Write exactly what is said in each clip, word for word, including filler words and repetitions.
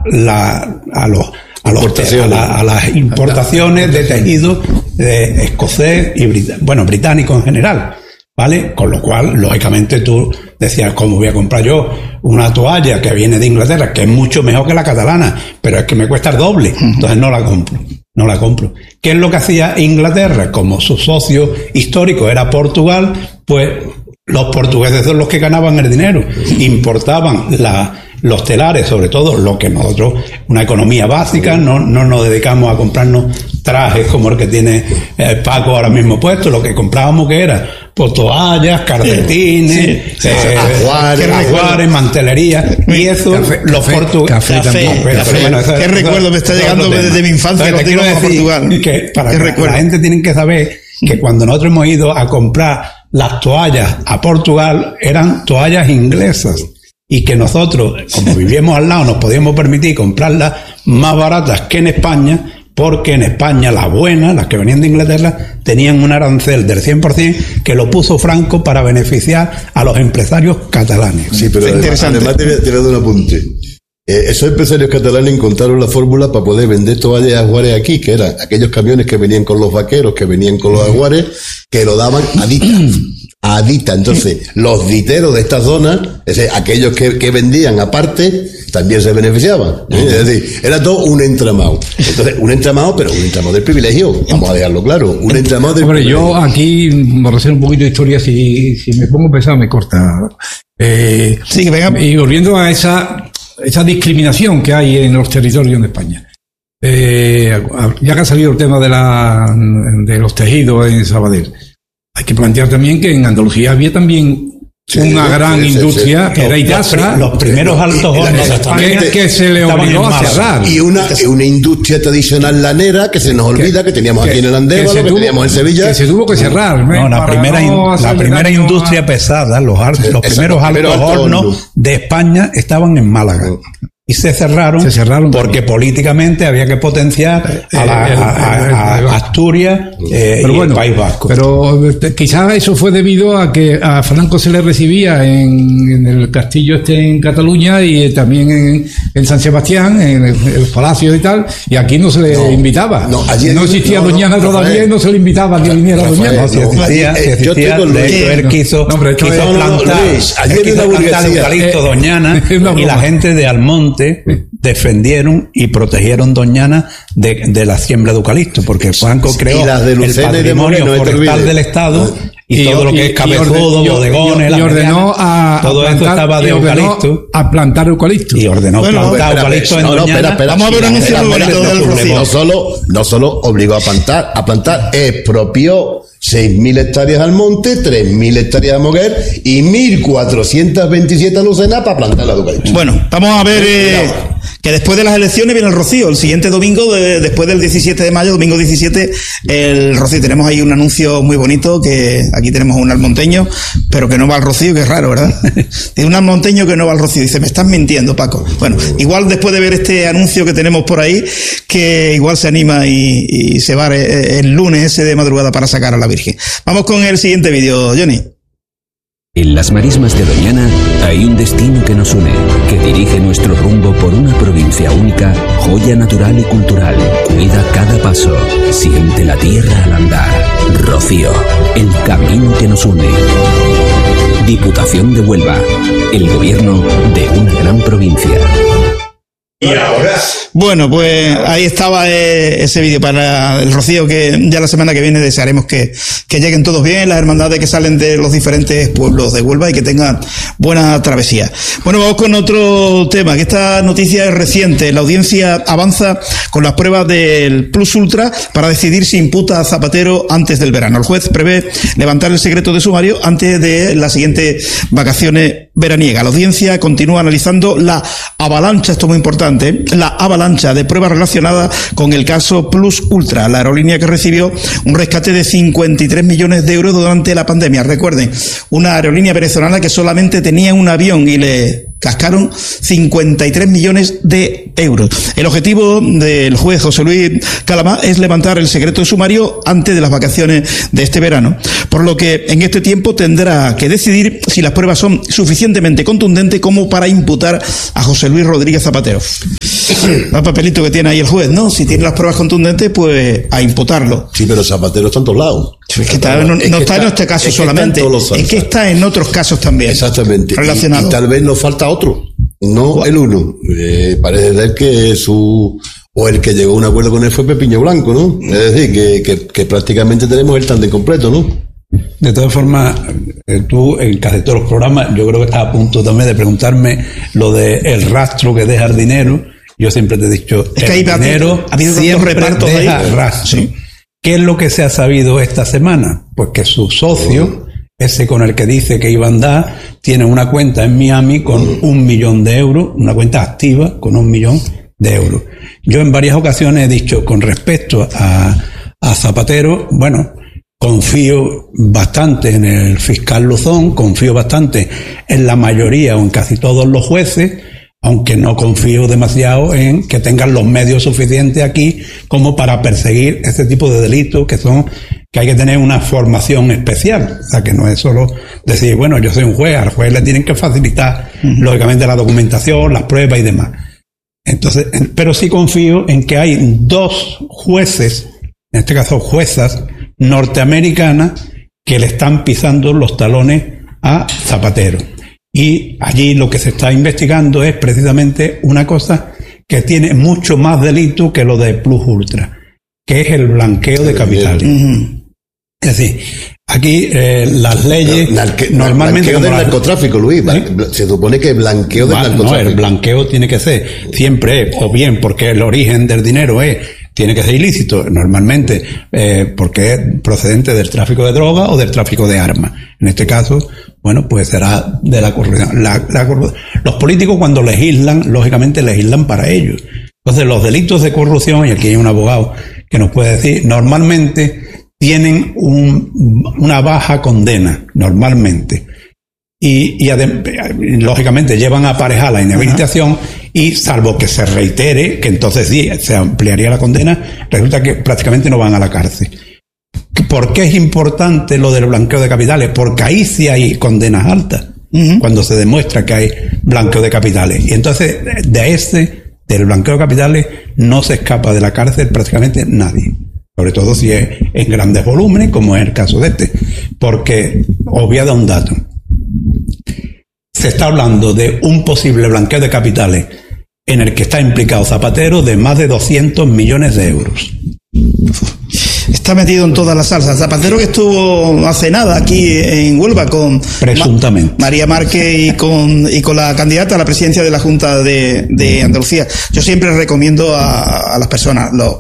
la, a los a, los, a, la, a las importaciones de tejido de escocés y brit- bueno británico en general, ¿vale? Con lo cual, lógicamente, tú decías, ¿cómo voy a comprar yo una toalla que viene de Inglaterra, que es mucho mejor que la catalana, pero es que me cuesta el doble? Entonces no la compro, no la compro. ¿Qué es lo que hacía Inglaterra? Como su socio histórico era Portugal, pues los portugueses son los que ganaban el dinero, importaban la, los telares, sobre todo lo que nosotros, una economía básica, no, no nos dedicamos a comprarnos trajes como el que tiene eh, Paco ahora mismo puesto. Lo que comprábamos, que era pues toallas, calcetines, sí, sí, eh, ajuares, ajuares, mantelería, y eso café, los portugueses. Café, café, café, café. Bueno, eso, ¿Qué eso, recuerdo eso, me está llegando desde mi infancia? Entonces, te quiero decir Portugal. Que para que la gente tiene que saber que cuando nosotros hemos ido a comprar las toallas a Portugal, eran toallas inglesas, y que nosotros, como vivíamos al lado, nos podíamos permitir comprarlas más baratas que en España, porque en España las buenas, las que venían de Inglaterra, tenían un arancel del cien por ciento que lo puso Franco para beneficiar a los empresarios catalanes. Sí, pero además, además te, te voy a dar un apunte. Eh, esos empresarios catalanes encontraron la fórmula para poder vender toallas y ajuares aquí, que eran aquellos camiones que venían con los vaqueros, que venían con los ajuares, que lo daban a Dita. A Dita. Entonces, los diteros de esta zona, es decir, aquellos que, que vendían aparte, también se beneficiaban. ¿eh? Es decir, era todo un entramado. Entonces, un entramado, pero un entramado del privilegio. Vamos a dejarlo claro. Un entramado del Hombre, privilegio. yo aquí, por hacer un poquito de historia, si, si me pongo pesado, me corta. Eh, sí, que venga. Y volviendo a esa, esa discriminación que hay en los territorios de España. Eh, ya que ha salido el tema de, la, de los tejidos en Sabadell, hay que plantear también que en Andalucía había también sí, una sí, gran sí, industria sí, sí. que era Itasa, los primeros altos hornos que, que se le obligó a cerrar, y una, una industria tradicional lanera que se nos olvida que, que teníamos que, aquí en el Andévalo, que, que tuvo, teníamos en Sevilla, que se tuvo que cerrar. No, la primera, no la primera industria a... pesada, los, los primeros altos hornos horno. de España estaban en Málaga. Y se cerraron, se cerraron porque también. políticamente había que potenciar a, la, a, a, a Asturias eh, pero y bueno, el País Vasco. Pero quizás eso fue debido a que a Franco se le recibía en, en el castillo este en Cataluña y también en, en San Sebastián, en el, el palacio y tal, y aquí no se le no, invitaba. No, allí no existía no, Doñana no, todavía Rafael, y no se le invitaba a que viniera Rafael, Doñana. No, si existía, si existía, de hecho él quiso, no, pero quiso no, plantar, no, Luis, él quiso plantar el eucalipto eh, Doñana y la gente de Almonte defendieron y protegieron Doñana de, de la siembra de eucalipto, porque Franco creó el patrimonio forestal del Estado y, y todo y, lo que es cabezudo, bodegones, y ordenó a, todo a esto estaba de eucalipto, a plantar eucalipto y ordenó bueno, plantar espera, eucalipto espera, en no, Doñana. Espera, espera, vamos a ver un anuncio del Rocío. No solo, no solo obligó a plantar, a plantar, expropió seis mil hectáreas al monte, tres mil hectáreas a Moguer y mil cuatrocientas veintisiete a Lucena para plantar la eucalipto. Bueno, vamos a ver eh, que después de las elecciones viene el Rocío. El siguiente domingo, de, después del diecisiete de mayo, domingo diecisiete, el Rocío. Tenemos ahí un anuncio muy bonito, que aquí tenemos un almonteño, pero que no va al Rocío, que es raro, ¿verdad? Tiene un almonteño que no va al Rocío. Dice, me estás mintiendo, Paco. Bueno, igual después de ver este anuncio que tenemos por ahí, que igual se anima y, y se va el lunes ese de madrugada para sacar a la Virgen. Vamos con el siguiente vídeo, Johnny. En las marismas de Doñana hay un destino que nos une, que dirige nuestro rumbo por una provincia única, joya natural y cultural. Cuida cada paso, siente la tierra al andar. Rocío, el camino que nos une. Diputación de Huelva, el gobierno de una gran provincia. Y ahora. Bueno, pues ahí estaba eh, ese vídeo para el Rocío, que ya la semana que viene desearemos que, que lleguen todos bien, las hermandades que salen de los diferentes pueblos de Huelva y que tengan buena travesía. Bueno, vamos con otro tema, que esta noticia es reciente. La audiencia avanza con las pruebas del Plus Ultra para decidir si imputa a Zapatero antes del verano. El juez prevé levantar el secreto de sumario antes de las siguientes vacaciones veraniegas. La audiencia continúa analizando la avalancha, esto es muy importante, la avalancha de pruebas relacionadas con el caso Plus Ultra, la aerolínea que recibió un rescate de cincuenta y tres millones de euros durante la pandemia. Recuerden, una aerolínea venezolana que solamente tenía un avión y le cascaron cincuenta y tres millones de euros. El objetivo del juez José Luis Calamá es levantar el secreto de sumario antes de las vacaciones de este verano, por lo que en este tiempo tendrá que decidir si las pruebas son suficientemente contundentes como para imputar a José Luis Rodríguez Zapatero. el papelito que tiene ahí el juez, ¿no? Si tiene las pruebas contundentes, pues a imputarlo. Sí, pero Zapatero está en todos lados. Es que está, no, es no que está, está en este caso es solamente, es que está en otros casos también. Exactamente. Relacionado. Y, y tal vez nos falta otro, no ¿cuál? El uno. Eh, parece ser que su... O el que llegó a un acuerdo con él fue Pepiño Blanco, ¿no? Es decir, que, que, que prácticamente tenemos el tándem completo, ¿no? De todas formas, tú en casi todos los programas, yo creo que estás a punto también de preguntarme lo de el rastro que deja el dinero. Yo siempre te he dicho, es que el hay dinero ha habido siempre repartos deja ahí. rastro. Sí. ¿Qué es lo que se ha sabido esta semana? Pues que su socio, ese con el que dice que iba a andar, tiene una cuenta en Miami con un millón de euros, una cuenta activa con un millón de euros. Yo en varias ocasiones he dicho, con respecto a, a Zapatero, bueno, confío bastante en el fiscal Luzón, confío bastante en la mayoría o en casi todos los jueces, aunque no confío demasiado en que tengan los medios suficientes aquí como para perseguir ese tipo de delitos que son, que hay que tener una formación especial. O sea, que no es solo decir, bueno, yo soy un juez, al juez le tienen que facilitar, uh-huh. lógicamente, la documentación, las pruebas y demás. Entonces, pero sí confío en que hay dos jueces, en este caso juezas norteamericanas, que le están pisando los talones a Zapatero. Y allí lo que se está investigando es precisamente una cosa que tiene mucho más delito que lo de Plus Ultra, que es el blanqueo de capitales. Uh-huh. Es decir, aquí eh, las leyes Blanque, normalmente... Blanqueo del las, narcotráfico, Luis. ¿Sí? Se supone que blanqueo del narcotráfico. No, el blanqueo tiene que ser siempre, o bien porque el origen del dinero es, tiene que ser ilícito, normalmente eh, porque es procedente del tráfico de drogas o del tráfico de armas. En este caso, bueno, pues será de la corrupción. La, la, los políticos cuando legislan, lógicamente legislan para ellos. Entonces los delitos de corrupción, y aquí hay un abogado que nos puede decir, normalmente tienen un, una baja condena, normalmente. Y, y adem, lógicamente llevan aparejada la inhabilitación. Ajá. Y salvo que se reitere, que entonces sí se ampliaría la condena, resulta que prácticamente no van a la cárcel. ¿Por qué es importante lo del blanqueo de capitales? Porque ahí sí hay condenas altas, uh-huh. cuando se demuestra que hay blanqueo de capitales. Y entonces de ese, del blanqueo de capitales, no se escapa de la cárcel prácticamente nadie. Sobre todo si es en grandes volúmenes, como es el caso de este. Porque, obviado un dato, se está hablando de un posible blanqueo de capitales en el que está implicado Zapatero de más de doscientos millones de euros. Está metido en todas las salsas. Zapatero, que estuvo hace nada aquí en Huelva con presuntamente Ma- María Márquez y con y con la candidata a la presidencia de la Junta de, de Andalucía. Yo siempre recomiendo a, a las personas, los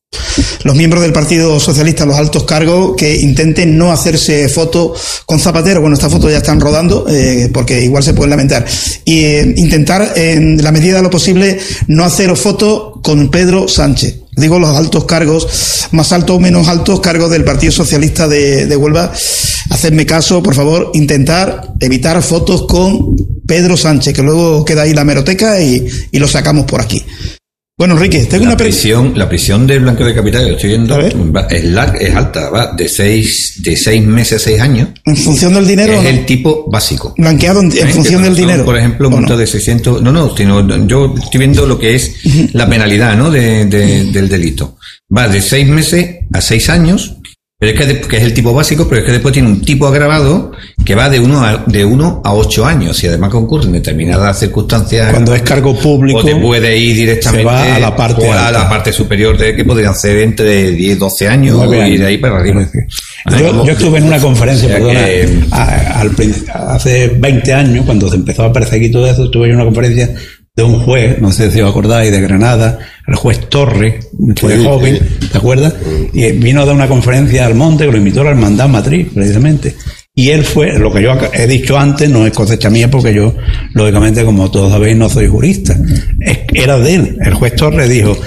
Los miembros del Partido Socialista, los altos cargos, que intenten no hacerse fotos con Zapatero. Bueno, estas fotos ya están rodando, eh, porque igual se pueden lamentar. Y eh, intentar, en la medida de lo posible, no hacer fotos con Pedro Sánchez. Digo, los altos cargos, más altos o menos altos cargos del Partido Socialista de, de Huelva. Hacedme caso, por favor, intentar evitar fotos con Pedro Sánchez, que luego queda ahí la hemeroteca y, y lo sacamos por aquí. Bueno, Enrique, tengo la una prisión, la prisión del blanqueo de capitales, lo estoy viendo, va, es, la, es alta, va de seis, de seis meses a seis años. En función del dinero. Es ¿no? el tipo básico. Blanqueado en, en función del dinero. Por ejemplo, un monto no? de seiscientos, no, no, sino yo estoy viendo lo que es uh-huh. la penalidad, ¿no? De, de, uh-huh. del delito. Va de seis meses a seis años. Pero es que, de, que es el tipo básico, pero es que después tiene un tipo agravado que va de uno a, de uno a ocho años, y además concurre en determinadas circunstancias. Cuando es cargo público, o te puede ir directamente se va a la parte, a la parte superior, de que podrían ser entre diez, doce años, años. Y de ahí para arriba. Yo, yo estuve en una conferencia, perdona, que, a, al, hace veinte años, cuando se empezó a perseguir todo eso, estuve en una conferencia de un juez, no sé si os acordáis, de Granada, el juez Torres, un juez sí, joven, sí. ¿te acuerdas? Y vino a dar una conferencia al Monte, que lo invitó a la Hermandad Matriz, precisamente. Y él fue, lo que yo he dicho antes, no es cosecha mía, porque yo, lógicamente, como todos sabéis, no soy jurista. Es, era de él. El juez Torres dijo,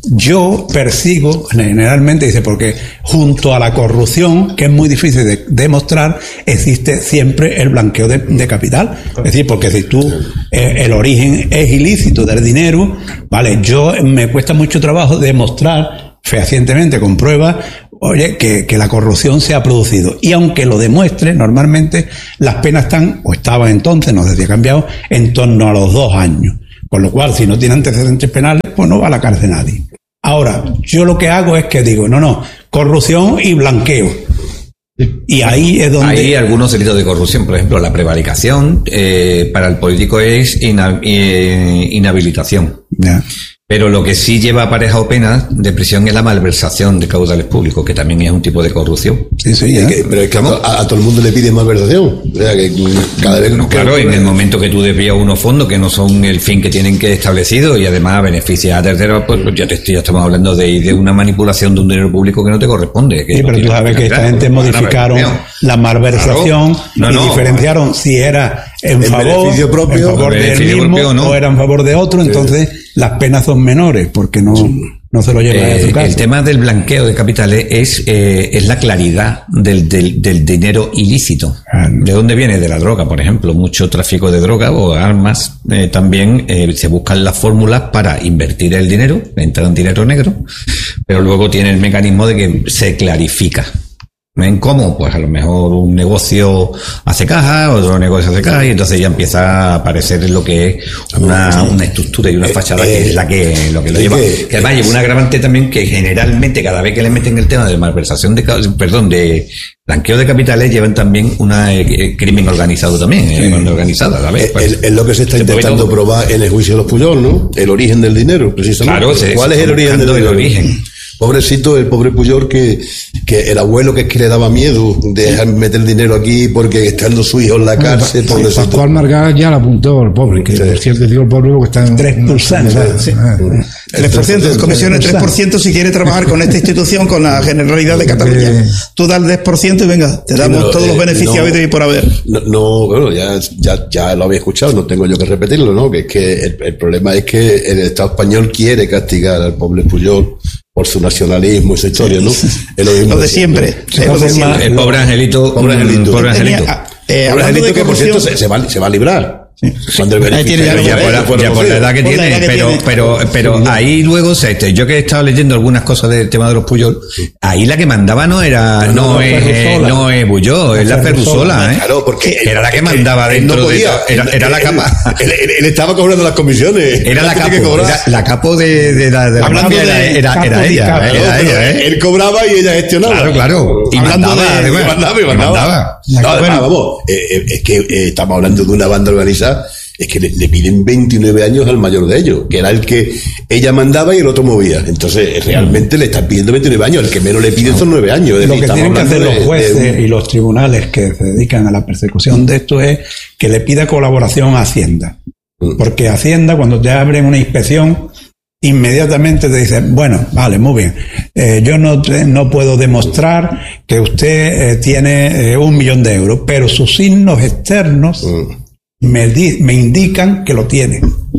yo persigo, generalmente dice, porque junto a la corrupción, que es muy difícil de demostrar, existe siempre el blanqueo de, de capital. Es decir, porque si tú, eh, el origen es ilícito del dinero, vale, yo me cuesta mucho trabajo demostrar fehacientemente, con pruebas, oye, que, que la corrupción se ha producido. Y aunque lo demuestre, normalmente las penas están, o estaban entonces, no sé si ha cambiado, en torno a los dos años. Con lo cual, si no tiene antecedentes penales, pues no va a la cárcel nadie. Ahora, yo lo que hago es que digo, no, no, corrupción y blanqueo. Y ahí es donde... Hay algunos delitos de corrupción, por ejemplo, la prevaricación, eh, para el político es ina- eh, inhabilitación. Ya. Pero lo que sí lleva aparejado pena de prisión es la malversación de caudales públicos, que también es un tipo de corrupción. Sí, sí, Es que, pero es que a, a todo el mundo le piden malversación. O sea, que cada vez No, que- claro, en el momento que tú desvías unos fondos que no son el fin que tienen que establecido y además beneficias a terceros, pues ya, te, ya estamos hablando de, de una manipulación de un dinero público que no te corresponde. Que Sí, no pero tú tiene sabes que esta finalidad, gente pues, modificaron claro, la malversación Claro. No, y no. diferenciaron si era en En favor, beneficio propio, en favor en del beneficio mismo propio, ¿no? o era en favor de otro, entonces las penas son menores porque no, no se lo llevan Eh, a su casa. el tema del blanqueo de capitales es, eh, es la claridad del, del, del dinero ilícito. Ah, no. ¿De dónde viene? De la droga, por ejemplo. Mucho tráfico de droga o armas. Eh, también eh, se buscan las fórmulas para invertir el dinero, entrar en dinero negro, pero luego tiene el mecanismo de que se clarifica. ¿Ven cómo? Pues a lo mejor un negocio hace caja, otro negocio hace caja, y entonces ya empieza a aparecer lo que es una, una estructura y una fachada que es la que lo que lo lleva. Que además lleva un agravante también que generalmente cada vez que le meten el tema de malversación de ca- perdón, de blanqueo de capitales, llevan también una eh, crimen organizado también, eh, crimen organizado, ¿sabes? Es, Pues, es- es lo que se está se puede intentando todo. probar en el juicio de los Puyol, ¿no? El origen del dinero, precisamente. Claro, se- ¿Cuál se es el está origen del buscando el dinero? origen. Pobrecito, el pobre Puyol, que, que el abuelo que es que le daba miedo de dejar meter dinero aquí porque estando su hijo en la cárcel, todo eso. Pascual Margal ya lo apuntó el pobre, que por cierto digo el pobre porque está en tres por ciento. Sí. tres por ciento, comisiones tres por ciento si quiere trabajar con esta institución, con la Generalidad de Cataluña. Tú das el diez por ciento y venga, te damos pero, todos los eh, beneficios no. habidos y por haber. No, no, bueno, ya, ya, ya lo había escuchado, no tengo yo que repetirlo, ¿no? Que es que el, el problema es que el Estado español quiere castigar al pobre Puyol por su nacionalismo y su historia, ¿no? Es lo mismo Lo de siempre. Es lo de siempre. El pobre angelito, Pobre angelito. pobre Tenía, angelito. ah, eh, Pobre hablando angelito de que, por cierto, corrupción, se, se va, se va a librar. Cuando el Ahí tiene ya beneficio- lo ya por, la, fuera ya por la conocido. edad que Por la tiene, edad que pero, tiene. pero, pero ahí luego, se- este, yo que he estado leyendo algunas cosas del tema de los Puyol, ahí la que mandaba no era, no, no, es, Ferrusola. no es Bulló, es la Ferrusola, ¿eh? Claro, porque Era la que él- mandaba él no dentro de, podía. era, era la Él- capa. Él, él- él estaba cobrando las comisiones. Era la Él tenía que capo, cobrar. era la capo de, de la, de la Hablando mafia, era, de era, capo era y ella, capo. era Claro, pero ella, ¿eh? él cobraba y ella gestionaba. Claro, claro. Y Hablando mandaba, de- además. Y mandaba, y Y mandaba. mandaba. No, además, Bueno. vamos, eh, eh, es que eh, estamos hablando de una banda organizada, es que le, le piden veintinueve años al mayor de ellos, que era el que ella mandaba y el otro movía. Entonces, eh, realmente le están pidiendo veintinueve años, el que menos le piden son nueve años. Es Lo decir, que estamos tienen que hacer hablando los de- de jueces un- y los tribunales que se dedican a la persecución de esto es que le pida colaboración a Hacienda. Porque Hacienda, cuando te abren una inspección, inmediatamente te dice, bueno, vale, muy bien, eh, yo no, te- no puedo demostrar que usted eh, tiene eh, un millón de euros, pero sus signos externos me, di- me indican que lo tiene.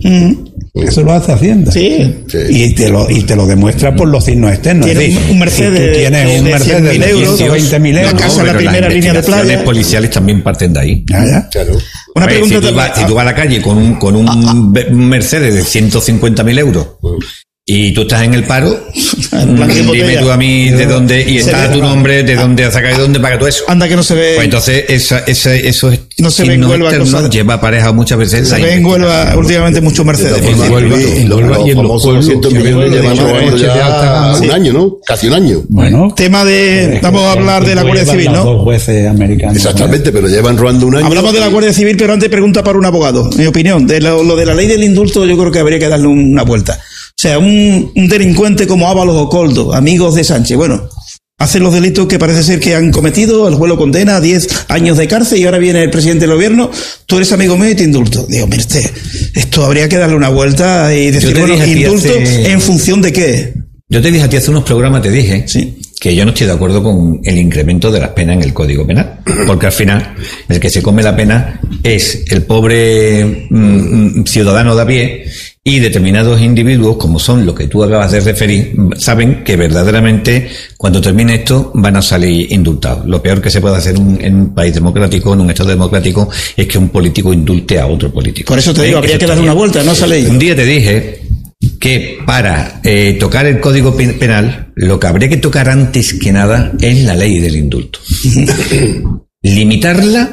Eso lo hace Hacienda. Sí. Sí. Y te lo, y te lo demuestra por los signos externos. Tiene Es decir, un- un Mercedes si tú tienes de- un de Mercedes cien de mil euros, ciento veinte mil la euros. casa en la pero las primera línea de investigaciones playa. policiales también parten de ahí. Ya, ya. Claro. Una A ver, pregunta si, tú vas, también- si tú vas a la calle con un, con un Be- Mercedes de ciento cincuenta mil euros y tú estás en el paro, En plan de dime botella. tú a mí de dónde, y Se está ve- tu nombre, de dónde has sacado y dónde paga todo eso. Anda que no se ve. Pues entonces esa, esa, esos No se ve en signos Huelva externos cosas- lleva aparejado muchas veces Se la ve en investigación. Huelva últimamente mucho Mercedes. De todas formas, Huelva, Luis, en los- Huelva los y en los famosos pueblos doscientos que millones venden llevan coches robando de ya alta gama. un año, ¿no? Casi un año. Bueno, Tema de. Vamos a hablar de la Guardia Civil, Los ¿no? dos jueces americanos. Exactamente, pero llevan robando un año. Hablamos de la Guardia Civil, pero antes pregunta para un abogado. Mi opinión, de lo, lo de la ley del indulto, yo creo que habría que darle una vuelta. O sea, un, un delincuente como Ábalos o Coldo, amigos de Sánchez, bueno, hacen los delitos que parece ser que han cometido, el juez lo condena a diez años de cárcel y ahora viene el presidente del gobierno, tú eres amigo mío y te indulto. Digo, mire usted, esto habría que darle una vuelta y decir, te bueno, dije a ti indulto hace- en función de qué. Yo te dije a ti hace unos programas, te dije Sí. que yo no estoy de acuerdo con el incremento de las penas en el Código Penal, porque al final el que se come la pena es el pobre mm, mm, ciudadano de a pie, y determinados individuos, como son los que tú acabas de referir, saben que verdaderamente cuando termine esto van a salir indultados. Lo peor que se puede hacer un- en un país democrático, en un Estado democrático, es que un político indulte a otro político. Por eso te digo, ¿Eh? habría Eso que está darle una bien. vuelta, no esa ley. Un día te dije que para eh, tocar el Código Pen- Penal, lo que habría que tocar antes que nada es la ley del indulto. Limitarla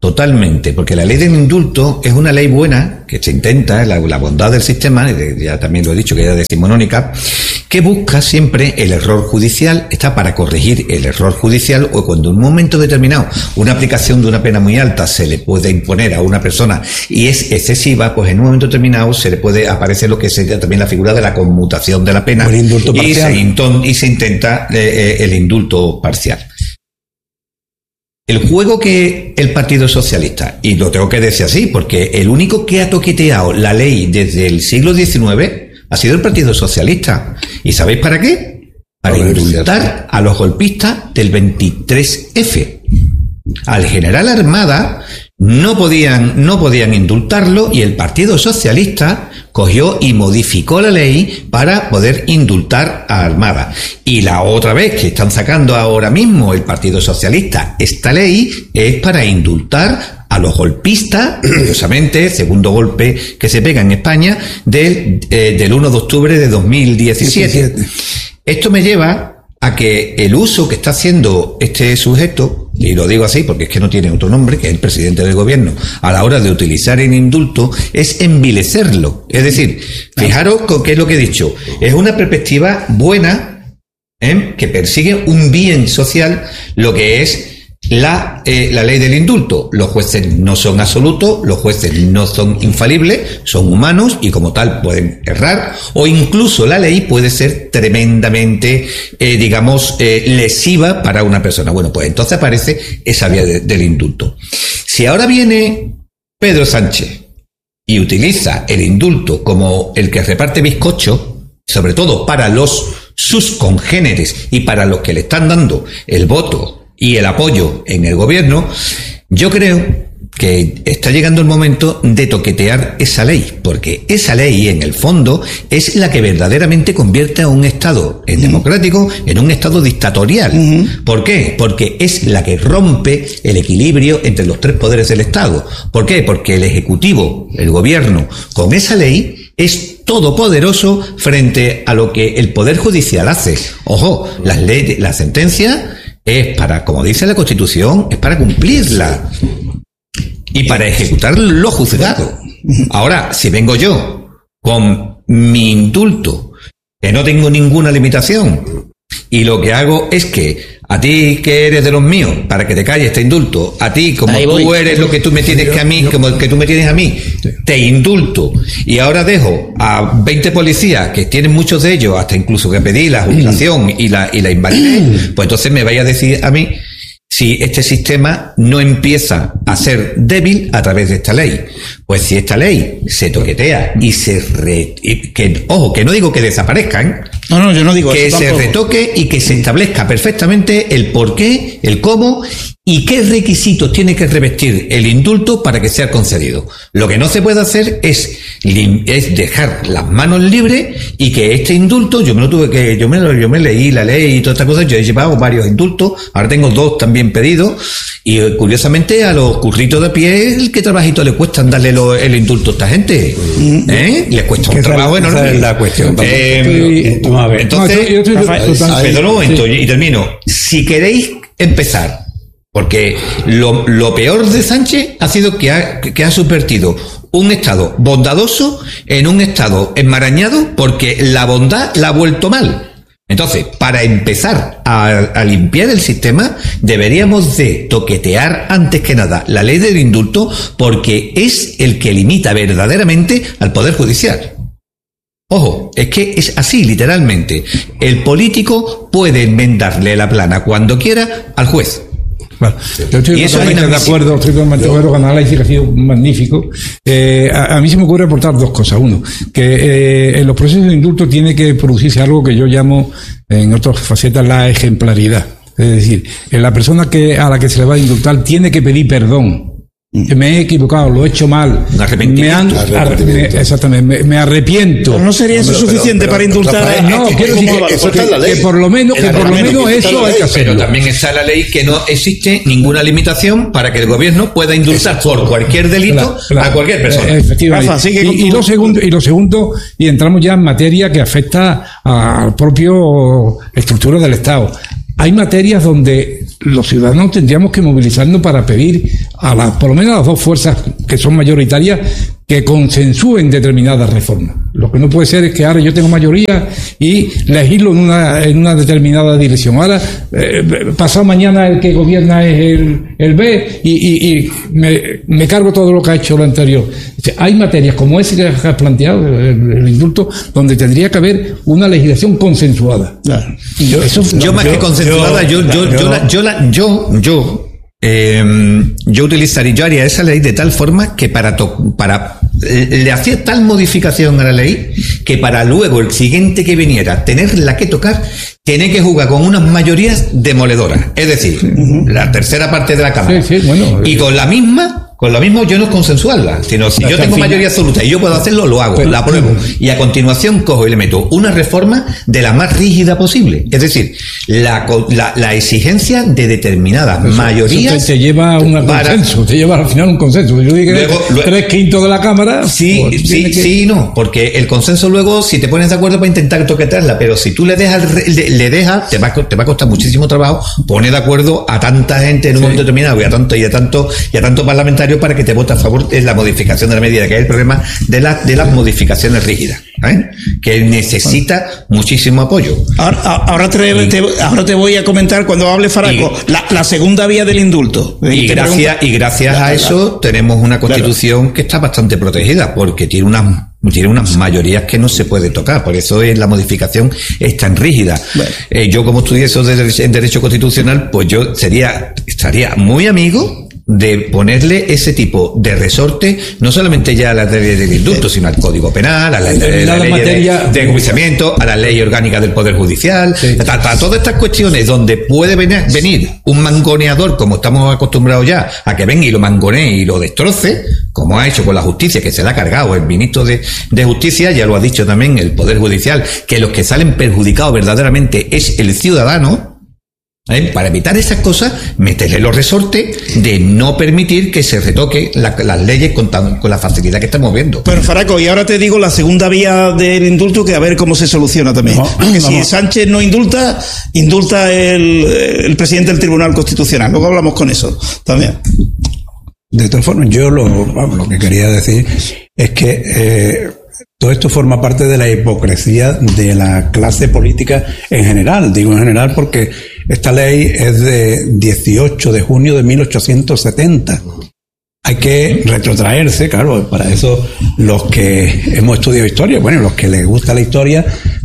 Totalmente, porque la ley del indulto es una ley buena, que se intenta, la, la bondad del sistema, ya también lo he dicho, que era decimonónica, que busca siempre el error judicial, está para corregir el error judicial, o cuando en un momento determinado una aplicación de una pena muy alta se le puede imponer a una persona y es excesiva, pues en un momento determinado se le puede aparecer lo que sería también la figura de la conmutación de la pena, el indulto y, parcial. se, y se intenta eh, el indulto parcial. El juego que el Partido Socialista, y lo tengo que decir así, porque el único que ha toqueteado la ley desde el siglo diecinueve ha sido el Partido Socialista. ¿Y sabéis para qué? Para indultar a los golpistas del veintitrés efe. Al general Armada no podían, no podían indultarlo y el Partido Socialista cogió y modificó la ley para poder indultar a Armada. Y la otra vez que están sacando ahora mismo el Partido Socialista esta ley es para indultar a los golpistas, curiosamente, segundo golpe que se pega en España, del, eh, del uno de octubre de dos mil diecisiete. Esto me lleva a que el uso que está haciendo este sujeto, y lo digo así porque es que no tiene otro nombre, que es el presidente del gobierno, a la hora de utilizar el indulto, es envilecerlo. Es decir, fijaros con qué es lo que he dicho. Es una perspectiva buena, ¿eh?, que persigue un bien social, lo que es la, eh, la ley del indulto. Los jueces no son absolutos, los jueces no son infalibles, son humanos y como tal pueden errar, o incluso la ley puede ser tremendamente, eh, digamos, eh, lesiva para una persona. Bueno, pues entonces aparece esa vía de, del indulto. Si ahora viene Pedro Sánchez y utiliza el indulto como el que reparte bizcocho, sobre todo para los sus congéneres y para los que le están dando el voto y el apoyo en el gobierno, yo creo que está llegando el momento de toquetear esa ley, porque esa ley, en el fondo, es la que verdaderamente convierte a un Estado en democrático en un Estado dictatorial. Uh-huh. ¿Por qué? Porque es la que rompe el equilibrio entre los tres poderes del Estado. ¿Por qué? Porque el Ejecutivo, el Gobierno, con esa ley, es todopoderoso frente a lo que el Poder Judicial hace. Ojo, las leyes, la sentencia es para, como dice la Constitución, es para cumplirla y para ejecutar lo juzgado. Ahora, si vengo yo con mi indulto, que no tengo ninguna limitación, y lo que hago es que a ti que eres de los míos, para que te calles este indulto, a ti como Ahí tú voy. eres lo que tú me tienes que a mí, como el que tú me tienes a mí, te indulto, y ahora dejo a veinte policías, que tienen muchos de ellos, hasta incluso que pedí la jubilación y la, y la invalidez, pues entonces me vaya a decir a mí si este sistema no empieza a ser débil a través de esta ley. Pues si esta ley se toquetea y se re, y que, ojo, que no digo que desaparezcan, no, no, yo no digo que eso se tampoco. retoque y que se establezca perfectamente el por qué, el cómo y qué requisitos tiene que revestir el indulto para que sea concedido. Lo que no se puede hacer es, es dejar las manos libres y que este indulto, yo me lo tuve que, yo me lo, yo me leí la ley y todas estas cosas, yo he llevado varios indultos, ahora tengo dos también pedidos, y curiosamente a los curritos de pie, el que trabajito le cuesta darle lo, el indulto a esta gente, ¿eh? Les cuesta un trabajo enorme. Esa es la cuestión. Eh, Vamos a ver. Entonces, no, yo, yo, yo, yo, yo, perdón un momento, sí. y termino. Si queréis empezar, porque lo, lo peor de Sánchez ha sido que ha, que ha subvertido un Estado bondadoso en un Estado enmarañado porque la bondad la ha vuelto mal. Entonces, para empezar a, a limpiar el sistema, deberíamos de toquetear antes que nada la ley del indulto, porque es el que limita verdaderamente al Poder Judicial. Ojo, es que es así, literalmente. El político puede enmendarle la plana cuando quiera al juez. Bueno, yo estoy totalmente de acuerdo, estoy totalmente de acuerdo con el análisis que ha sido magnífico. Eh, a, a mí se me ocurre aportar dos cosas. Uno, que eh, en los procesos de indulto tiene que producirse algo que yo llamo, en otras facetas, la ejemplaridad. Es decir, la persona que a la que se le va a indultar tiene que pedir perdón. Que me he equivocado, lo he hecho mal. Un arrepentimiento. Me han, arrepentimiento. Me, exactamente, me, me arrepiento. Pero no sería eso Pero, suficiente pero, para pero, indultar Rafael, a... No, es que quiero como decir va- que, eso está en la que ley. por lo menos, que En la por lo ley, menos que está en eso la hay que ley. hacerlo. Pero también está la ley que no existe ninguna limitación para que el gobierno pueda indultar por cualquier delito Claro, claro. a cualquier persona. Eh, Efectivamente. Rafa, sigue con y, y tu- lo segundo, y lo segundo, y entramos ya en materia que afecta al propio estructura del Estado. hay materias donde los ciudadanos tendríamos que movilizarnos para pedir a las, por lo menos a las dos fuerzas que son mayoritarias, que consensúen determinadas reformas. Lo que no puede ser es que ahora yo tengo mayoría y legislo en una, en una determinada dirección. Ahora, eh, pasado mañana el que gobierna es el, el B y, y, y me, me cargo todo lo que ha hecho lo anterior. O sea, hay materias como ese que has planteado, el, el indulto, donde tendría que haber una legislación consensuada. Claro. Yo, Eso, yo no, más yo, que consensuada, yo, yo, yo, yo, la, yo, la, yo, yo Eh, yo utilizaría, yo haría esa ley de tal forma que para, to, para le hacía tal modificación a la ley que para luego el siguiente que viniera tenerla que tocar, tiene que jugar con unas mayorías demoledoras, es decir, uh-huh. la tercera parte de la Cámara. Sí, sí, bueno, y con la misma Con lo mismo yo no es consensuarla, sino si yo tengo mayoría absoluta y yo puedo hacerlo, lo hago, la apruebo. Y a continuación cojo y le meto una reforma de la más rígida posible. Es decir, la, la, la exigencia de determinadas eso, mayorías. Eso te, te lleva a un consenso, te lleva al final un consenso. Yo digo que luego, luego, tres quintos de la Cámara. Sí, pues, sí, que... sí, no, porque el consenso luego, si te pones de acuerdo para intentar toquetearla, pero si tú le dejas, le, le dejas, te va, te va a costar muchísimo trabajo poner de acuerdo a tanta gente en un sí. momento determinado y a tanto, y a tanto, y a tanto parlamentario para que te vote a favor de la modificación de la medida, que es el problema de, la, de las modificaciones rígidas, ¿eh? Que necesita muchísimo apoyo. Ahora, ahora, te, y, te, ahora te voy a comentar cuando hable Faraco, y, la, la segunda vía del indulto. Y gracias, y gracias a eso tenemos una constitución claro. que está bastante protegida, porque tiene unas tiene unas mayorías que no se puede tocar, por eso es, la modificación es tan rígida. Bueno. Eh, yo como estudié eso de, en Derecho Constitucional, pues yo sería, estaría muy amigo de ponerle ese tipo de resorte, no solamente ya a las leyes del indulto, sino al Código Penal, a la, la, la ley de, de enjuiciamiento, a la ley orgánica del Poder Judicial, sí. a, a todas estas cuestiones donde puede venir, venir un mangoneador, como estamos acostumbrados ya, a que venga y lo mangonee y lo destroce, como ha hecho con la justicia, que se la ha cargado el ministro de, de Justicia, ya lo ha dicho también el Poder Judicial, que los que salen perjudicados verdaderamente es el ciudadano. ¿Eh? Para evitar esas cosas, meterle los resortes de no permitir que se retoque la, las leyes con, tan, con la facilidad que estamos viendo. Pero Faraco, y ahora te digo la segunda vía del indulto, que a ver cómo se soluciona también. No, que no, si no. Sánchez no indulta, indulta el, el presidente del Tribunal Constitucional. Luego hablamos con eso también. De todas formas, yo lo, vamos, lo que quería decir es que eh, todo esto forma parte de la hipocresía de la clase política en general. Digo en general porque esta ley es de dieciocho de junio de mil ochocientos setenta. Hay que retrotraerse, claro, para eso los que hemos estudiado historia, bueno, los que les gusta la historia,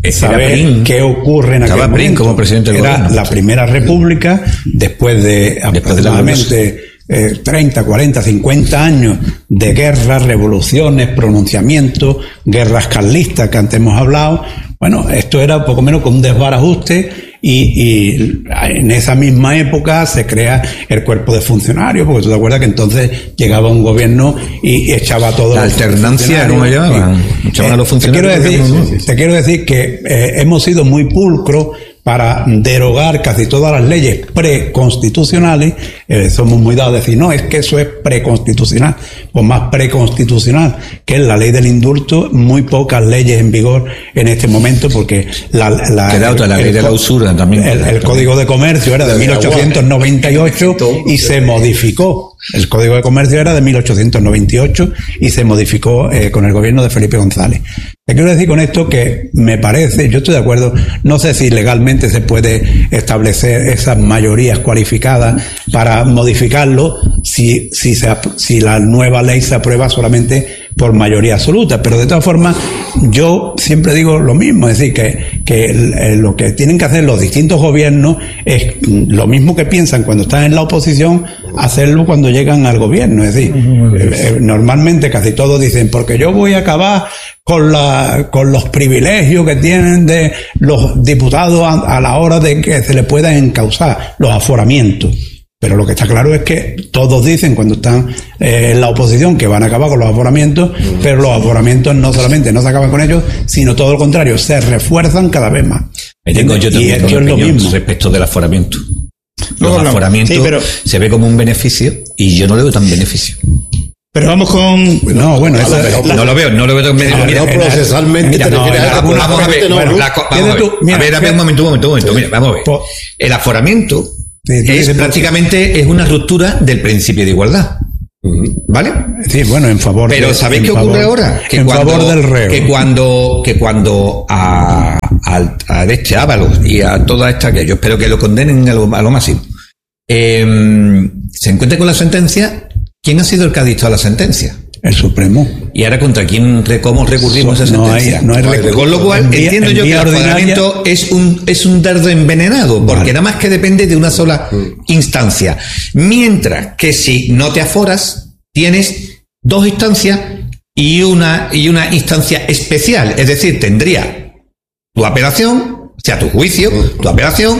saber qué ocurre en aquel momento. Prim como presidente del Era gobierno. La Primera República, después de aproximadamente eh, treinta, cuarenta, cincuenta años de guerras, revoluciones, pronunciamientos, guerras carlistas que antes hemos hablado. Bueno, esto era poco menos que un desbarajuste. Y, y en esa misma época se crea el cuerpo de funcionarios, porque tú te acuerdas que entonces llegaba un gobierno y echaba todo. La alternancia, ¿cómo llamaban? Echaban a los funcionarios. Te quiero decir, te quiero decir que eh, hemos sido muy pulcros para derogar casi todas las leyes preconstitucionales. Eh, somos muy dados a decir, no, es que eso es preconstitucional, o más preconstitucional, que es la ley del indulto, muy pocas leyes en vigor en este momento, porque la, la, Queda otra, la ley de la usura también. El, el Código de Comercio era de mil ochocientos noventa y ocho y se modificó. El Código de Comercio era de mil ochocientos noventa y ocho y se modificó eh, con el gobierno de Felipe González. Te quiero decir con esto que me parece, yo estoy de acuerdo, no sé si legalmente se puede establecer esas mayorías cualificadas para modificarlo si, si, se, si la nueva ley se aprueba solamente por mayoría absoluta, pero de todas formas yo siempre digo lo mismo, es decir, que, que lo que tienen que hacer los distintos gobiernos es lo mismo que piensan cuando están en la oposición, hacerlo cuando llegan al gobierno, es decir, eh, normalmente casi todos dicen, porque yo voy a acabar con la, con los privilegios que tienen de los diputados a, a la hora de que se les puedan encausar los aforamientos. Pero lo que está claro es que todos dicen cuando están eh, en la oposición que van a acabar con los aforamientos, mm. pero los aforamientos no solamente no se acaban con ellos, sino todo lo contrario, se refuerzan cada vez más. Ahí tengo yo también y es lo mismo respecto del aforamiento. Los no, aforamientos sí, pero... se ve como un beneficio y yo no le veo tan beneficio. Pero vamos con... No, bueno, eso, la, no lo veo, no lo veo. Mira, mira, no, procesalmente mira, te no, refieres a... Vamos a ver, no, bueno, ¿no? la, vamos a ver, tú, mira, a ver, a ver, un momento, un momento, un momento, sí. mira, vamos a ver. El aforamiento sí, es sí, prácticamente es una ruptura del principio de igualdad. ¿Vale? Sí, bueno, en favor. Pero de, ¿sabéis qué favor, ocurre ahora? Que en cuando, favor del reo. Que cuando, que cuando a, a, a este Ábalos y a toda esta, que yo espero que lo condenen a lo, a lo máximo, eh, se encuentre con la sentencia, ¿quién ha sido el que ha dictado la sentencia? El Supremo. Y ahora contra quién, cómo recurrimos a esa no sentencia. Hay, no hay recurso. Con lo cual, en entiendo vía, yo que el ordinaria, aforamiento es un, es un dardo envenenado, porque vale. nada más que depende de una sola instancia. Mientras que si no te aforas, tienes dos instancias y una, y una instancia especial. Es decir, tendría tu apelación, o sea, tu juicio, tu apelación,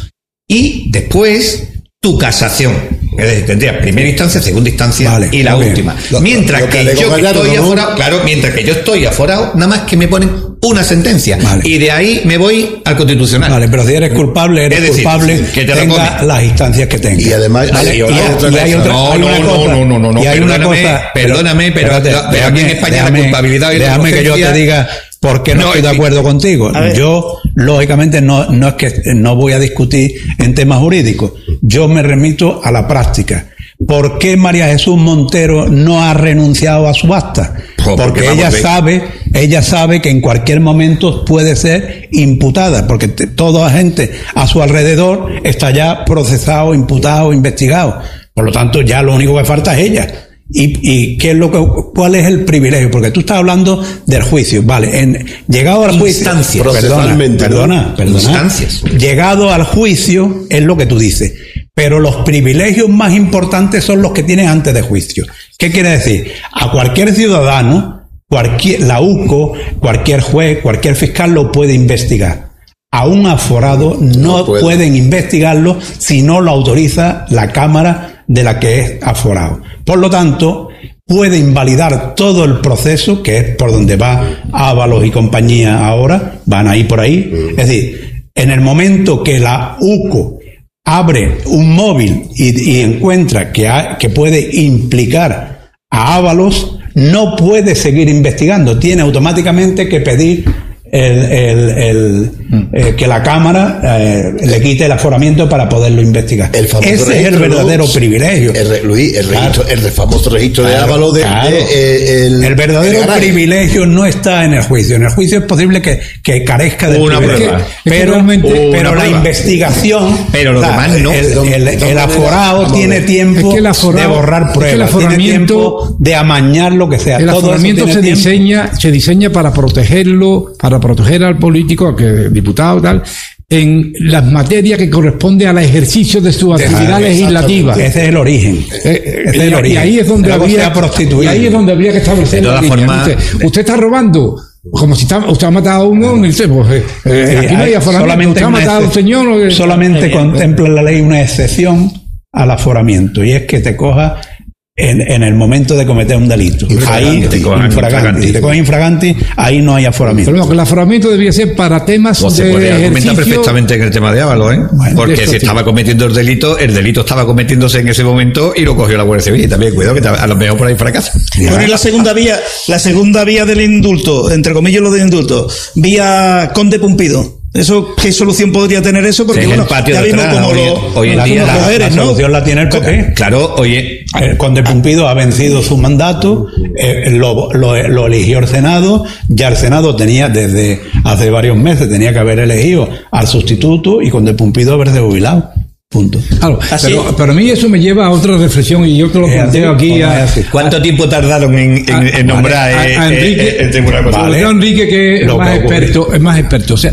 y después tu casación. Es decir, tendría primera instancia, segunda instancia vale, y la última. Lo, mientras lo que, que yo estoy no, aforado, no. claro, mientras que yo estoy aforado, nada más que me ponen una sentencia. Vale. Y de ahí me voy al Constitucional. Vale, pero si eres culpable, eres decir, culpable, que te tenga las instancias que tenga. Y además, vale, y, y, y hay otra no, no, no, no, no, no, no, y hay perdóname, una cosa, perdóname, pero, espérate, pero déjame, aquí en España déjame, la culpabilidad y la déjame que yo te diga por qué no, no estoy de acuerdo contigo. Yo, lógicamente, no, no es que no voy a discutir en temas jurídicos. Yo me remito a la práctica. ¿Por qué María Jesús Montero no ha renunciado a su acta? Porque, porque ella sabe, ella sabe que en cualquier momento puede ser imputada, porque te, toda la gente a su alrededor está ya procesado, imputado, investigado. Por lo tanto, ya lo único que falta es ella. ¿Y, y qué es lo que, cuál es el privilegio? Porque tú estás hablando del juicio, vale, en, llegado al juicio, perdona, perdona, perdona, instancias. Llegado al juicio es lo que tú dices, pero los privilegios más importantes son los que tienes antes de juicio. ¿Qué quiere decir? A cualquier ciudadano, cualquier, la U C O, cualquier juez, cualquier fiscal lo puede investigar. A un aforado no, no puede. pueden investigarlo si no lo autoriza la Cámara de la que es aforado. Por lo tanto, puede invalidar todo el proceso, que es por donde va Ábalos y compañía ahora, van a ir por ahí. Mm. Es decir, en el momento que la U C O abre un móvil y, y encuentra que, ha, que puede implicar a Ábalos, no puede seguir investigando, tiene automáticamente que pedir el, el, el, eh, que la Cámara eh, le quite el aforamiento para poderlo investigar. El Ese registro, es el verdadero ¿no? privilegio. El, Luis, el, registro, claro. el famoso registro claro, de Ábalos de, claro. de, eh, el, el verdadero el privilegio no está en el juicio. En el juicio es posible que, que carezca de una privilegio. Prueba. Pero, una pero la prueba. investigación, pero lo demás no. El, el, el, el aforado no, tiene tiempo es que el aforado, de borrar pruebas, es que tiene tiempo de amañar lo que sea. El Todo aforamiento se tiempo. diseña, se diseña para protegerlo, para proteger al político, que diputado tal, en las materias que corresponde al ejercicio de su actividad legislativa. Ese es el origen. Eh, Ese es el origen. Y ahí es donde habría, y ahí es donde habría que establecer la línea. Forma, usted, usted está robando. Como si está, usted ha matado a uno, no sé, pues, eh, aquí no hay aforamiento. Usted ha matado a un señor. Solamente contempla la ley una excepción al aforamiento, y es que te coja En, en el momento de cometer un delito. Ahí te cogen infraganti. Si te cogen infraganti, ahí no hay aforamiento. Pero no, que el aforamiento debía ser para temas o de se podría ejercicio. argumentar perfectamente en el tema de Ábalos, ¿eh? Bueno, porque si estaba cometiendo el delito, el delito estaba cometiéndose en ese momento y lo cogió la Guardia Civil. Y también cuidado que a lo mejor por ahí fracasa. Bueno, y la segunda vía, la segunda vía del indulto, entre comillas lo del indulto, vía Conde Pumpido. ¿Eso qué solución podría tener eso? Porque sí, bueno, ya vimos como hoy, lo, hoy en día la, la, la solución ¿no? la tiene el P P. Claro, oye, el Conde Pumpido ha vencido su mandato, eh, lo, lo, lo eligió el Senado, ya el Senado tenía desde hace varios meses tenía que haber elegido al sustituto y Conde Pumpido haberse jubilado. Punto. Claro, pero, pero a mí eso me lleva a otra reflexión y yo te lo planteo aquí. A, ¿Cuánto a, tiempo tardaron en, en, a, en nombrar vale, a, a Enrique, eh, el Tribunal Constitucional? Vale. Enrique que es más experto, es más experto. O sea,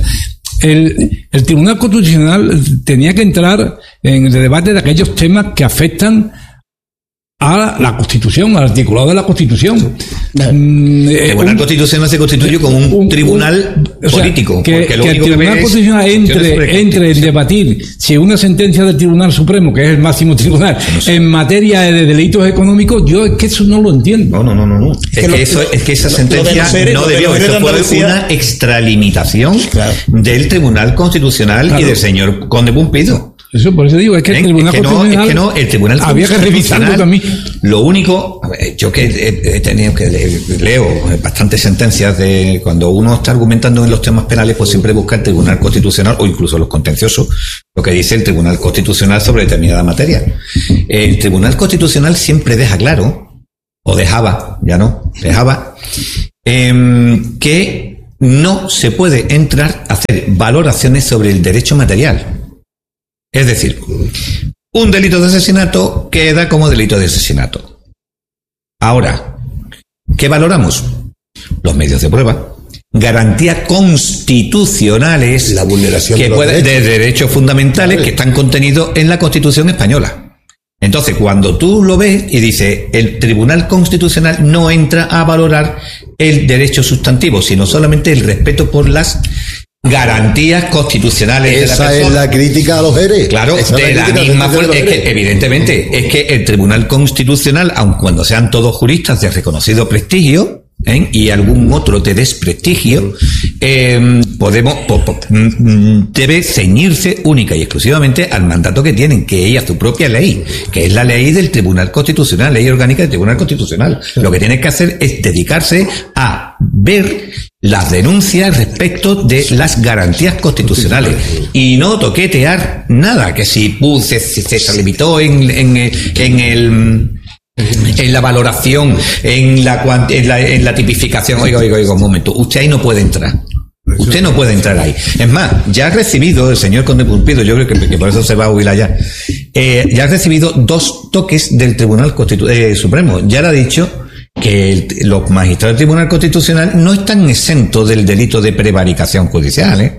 el, el Tribunal Constitucional tenía que entrar en el debate de aquellos temas que afectan a la Constitución, al articulado de la Constitución. El Tribunal Constitucional se constituye como un, un tribunal un, político. O sea, que, que el Tribunal Constitucional entre, entre en debatir si una sentencia del Tribunal Supremo, que es el máximo tribunal, no sé. en materia de delitos económicos, yo es que eso no lo entiendo. No, no, no, no. Es, es, que, lo, eso, es que esa lo, sentencia lo de no debió. Eso fue una extralimitación claro. del Tribunal Constitucional claro. y del señor Conde Pumpido. Eso por eso digo, es que el Tribunal es que Constitucional, no, es que no, el Tribunal había que revisarlo también. Lo único, a ver, yo que he, he tenido que le, leo bastantes sentencias de cuando uno está argumentando en los temas penales, pues siempre busca el Tribunal Constitucional o incluso los contenciosos, lo que dice el Tribunal Constitucional sobre determinada materia. El Tribunal Constitucional siempre deja claro, o dejaba, ya no, dejaba, eh, que no se puede entrar a hacer valoraciones sobre el derecho material. Es decir, un delito de asesinato queda como delito de asesinato. Ahora, ¿qué valoramos? Los medios de prueba, garantías constitucionales, la vulneración que de, los puede, derechos. de derechos fundamentales que están contenidos en la Constitución española. Entonces, cuando tú lo ves y dices, el Tribunal Constitucional no entra a valorar el derecho sustantivo, sino solamente el respeto por las garantías constitucionales de la Esa persona. es la crítica a los eres. Claro, Esa de es la crítica misma a los forma, es eres. que evidentemente es que el Tribunal Constitucional, aun cuando sean todos juristas de reconocido prestigio, ¿eh? y algún otro de desprestigio, eh, podemos po, po, debe ceñirse única y exclusivamente al mandato que tienen, que es a su propia ley, que es la ley del Tribunal Constitucional, ley orgánica del Tribunal Constitucional. Lo que tiene que hacer es dedicarse a ver las denuncias respecto de las garantías constitucionales y no toquetear nada, que si uh, se, se, se limitó en, en, en el en la valoración, en la, en la en la tipificación. Oiga, oiga, oiga, un momento, usted ahí no puede entrar. Usted no puede entrar ahí. Es más, ya ha recibido el señor Conde Pulpido, yo creo que, que por eso se va a jubilar ya, eh, ya ha recibido dos toques del Tribunal Constitu- eh, Supremo. Ya le ha dicho que el, los magistrados del Tribunal Constitucional no están exentos del delito de prevaricación judicial, ¿eh?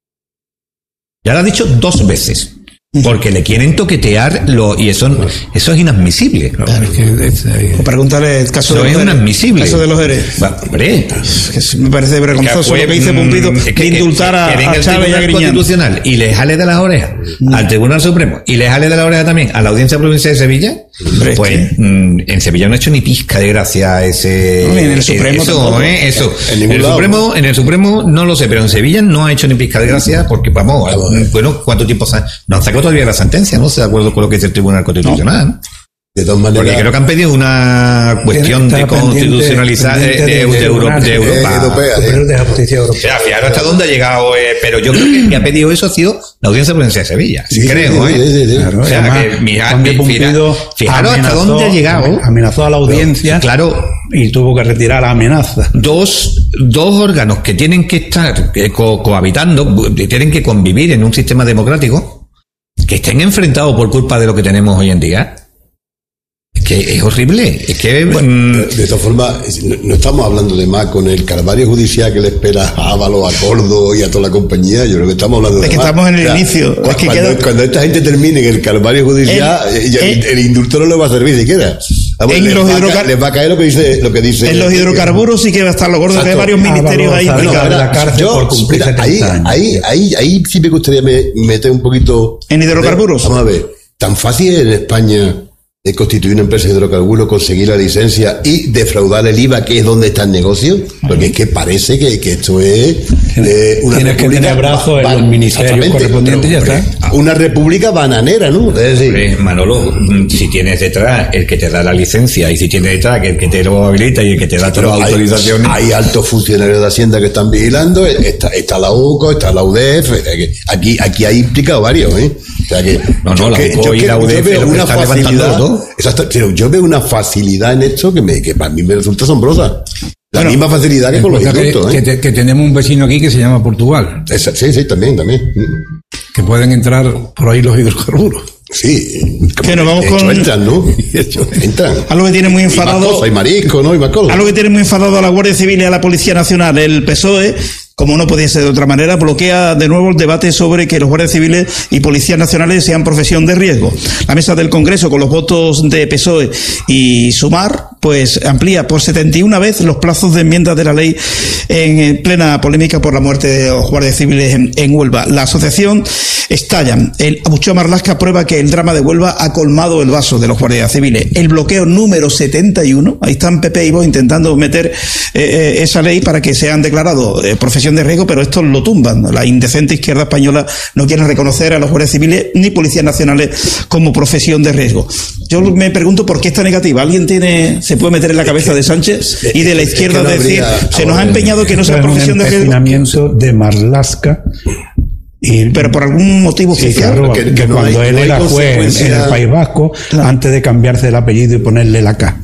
Ya lo ha dicho dos veces. Porque le quieren toquetear lo, y eso, eso es inadmisible. Claro, es que es, eh, O pregúntale el caso Eso de es los inadmisible. el caso de los Jerez. Va, hombre, Que me parece vergonzoso fue, lo que dice Pumpido mm, de indultar a, que venga a el Chávez y a Tribunal Griñán. Constitucional y le jale de las orejas Mm. al Tribunal Supremo y le jale de las orejas también a la Audiencia Provincial de Sevilla. Hombre, Pues es mm, en Sevilla no ha hecho ni pizca de gracia ese. No, y en el Supremo eso, tampoco. eh, eso. En En, ningún el lado, Supremo, ¿no? en el Supremo no lo sé, pero en Sevilla no ha hecho ni pizca de gracia porque vamos, Vamos a ver. bueno, ¿cuánto tiempo se ha- no han sacado todavía la sentencia? No estoy de acuerdo con lo que dice el Tribunal Constitucional. De todas maneras, Porque creo que han pedido una cuestión Está de pendiente- constitucionalizar de, pendiente de- del de Euro- Tribunal de Europa. eh, europea, Superior de Justicia O Europea. sea, fijaros hasta dónde ha llegado, eh, pero yo creo que el que ha pedido eso ha sido la Audiencia Provincial de Sevilla. Sí, creo, sí, ¿eh? sí, sí, sí. Claro, O sea, además, que mira- Conde mi- Pumpido fija- fijaros hasta amenazó- dónde ha llegado. Amenazó a la audiencia Claro, y tuvo que retirar la amenaza. dos, dos órganos que tienen que estar eh, co- cohabitando, que tienen que convivir en un sistema democrático, que estén enfrentados por culpa de lo que tenemos hoy en día. Es que es horrible. Es que. mm, de, de todas formas, no, no estamos hablando de más con el calvario judicial que le espera a Ábalos, a Cordo y a toda la compañía. Yo creo que estamos hablando de Es que más. estamos en el inicio. Cu- Es que cuando, queda- cuando esta gente termine en el calvario judicial, El- eh, ya el, el- el indulto no le va a servir siquiera. Vamos, En les, los va a ca- hidrocar- les va a caer lo que dice. Lo que dice En los hidrocarburos sí que va a estar lo gordo, que hay Exacto. varios ministerios Ah, ahí vamos a ver. implicados. en la cárcel yo, por cumplir mira, ahí, setenta años. ahí, ahí, ahí sí me gustaría me- meter un poquito. ¿En hidrocarburos? Vamos a ver. Tan fácil es en España de constituir una empresa de hidrocarburos, conseguir la licencia y defraudar el I V A, que es donde está el negocio, porque es que parece que, que esto es eh, una Tienes que república tener brazos en ba- los ministerios exactamente, correspondientes y ya pero, está. hombre, Una república bananera, ¿no? Es decir, Hombre, Manolo, mm, si tienes detrás el que te da la licencia y si tienes detrás el que te lo habilita y el que te da todas las hay, autorizaciones. hay altos funcionarios de Hacienda que están vigilando, está, está la U C O, está la U D F, o sea que aquí, aquí hay implicado varios, ¿eh? O sea que, No, no, yo la que- U C O yo y que- la U D F yo veo lo que una están levantándolo facilidad, todo. exacto, pero yo veo una facilidad en esto que, me, que para mí me resulta asombrosa. La Bueno, misma facilidad que con los Resulta que, indultos, que ¿eh? te- que tenemos un vecino aquí que se llama Portugal, Esa- sí, sí, también, también. que pueden entrar por ahí los hidrocarburos. Sí. Que nos vamos de hecho, con- entran, ¿no? Entran. Algo que tiene muy Y más enfadado. cosas, y marisco, ¿no? Y más cosas. Algo que tiene muy enfadado a la Guardia Civil y a la Policía Nacional. El P S O E, como no podía ser de otra manera, bloquea de nuevo el debate sobre que los guardias civiles y policías nacionales sean profesión de riesgo. La mesa del Congreso, con los votos de P S O E y Sumar, pues amplía por setenta y una vez los plazos de enmiendas de la ley en plena polémica por la muerte de los guardias civiles en, en Huelva. La asociación estalla. El abucheo a Marlaska prueba que el drama de Huelva ha colmado el vaso de los guardias civiles. El bloqueo número setenta y uno, ahí están P P y Vox intentando meter eh, esa ley para que sean declarados eh, profesión de riesgo, pero estos lo tumban. La indecente izquierda española no quiere reconocer a los guardias civiles ni policías nacionales como profesión de riesgo. Yo me pregunto por qué está negativa. ¿Alguien tiene se puede meter en la cabeza de Sánchez y de la izquierda es que no decir habría, se nos ha empeñado que no sea profesión de riesgo? De Marlaska. Y, pero por algún motivo sí, especial. Claro, que, que, que cuando no hay, él no era juez en el País Vasco, claro, antes de cambiarse el apellido y ponerle la K.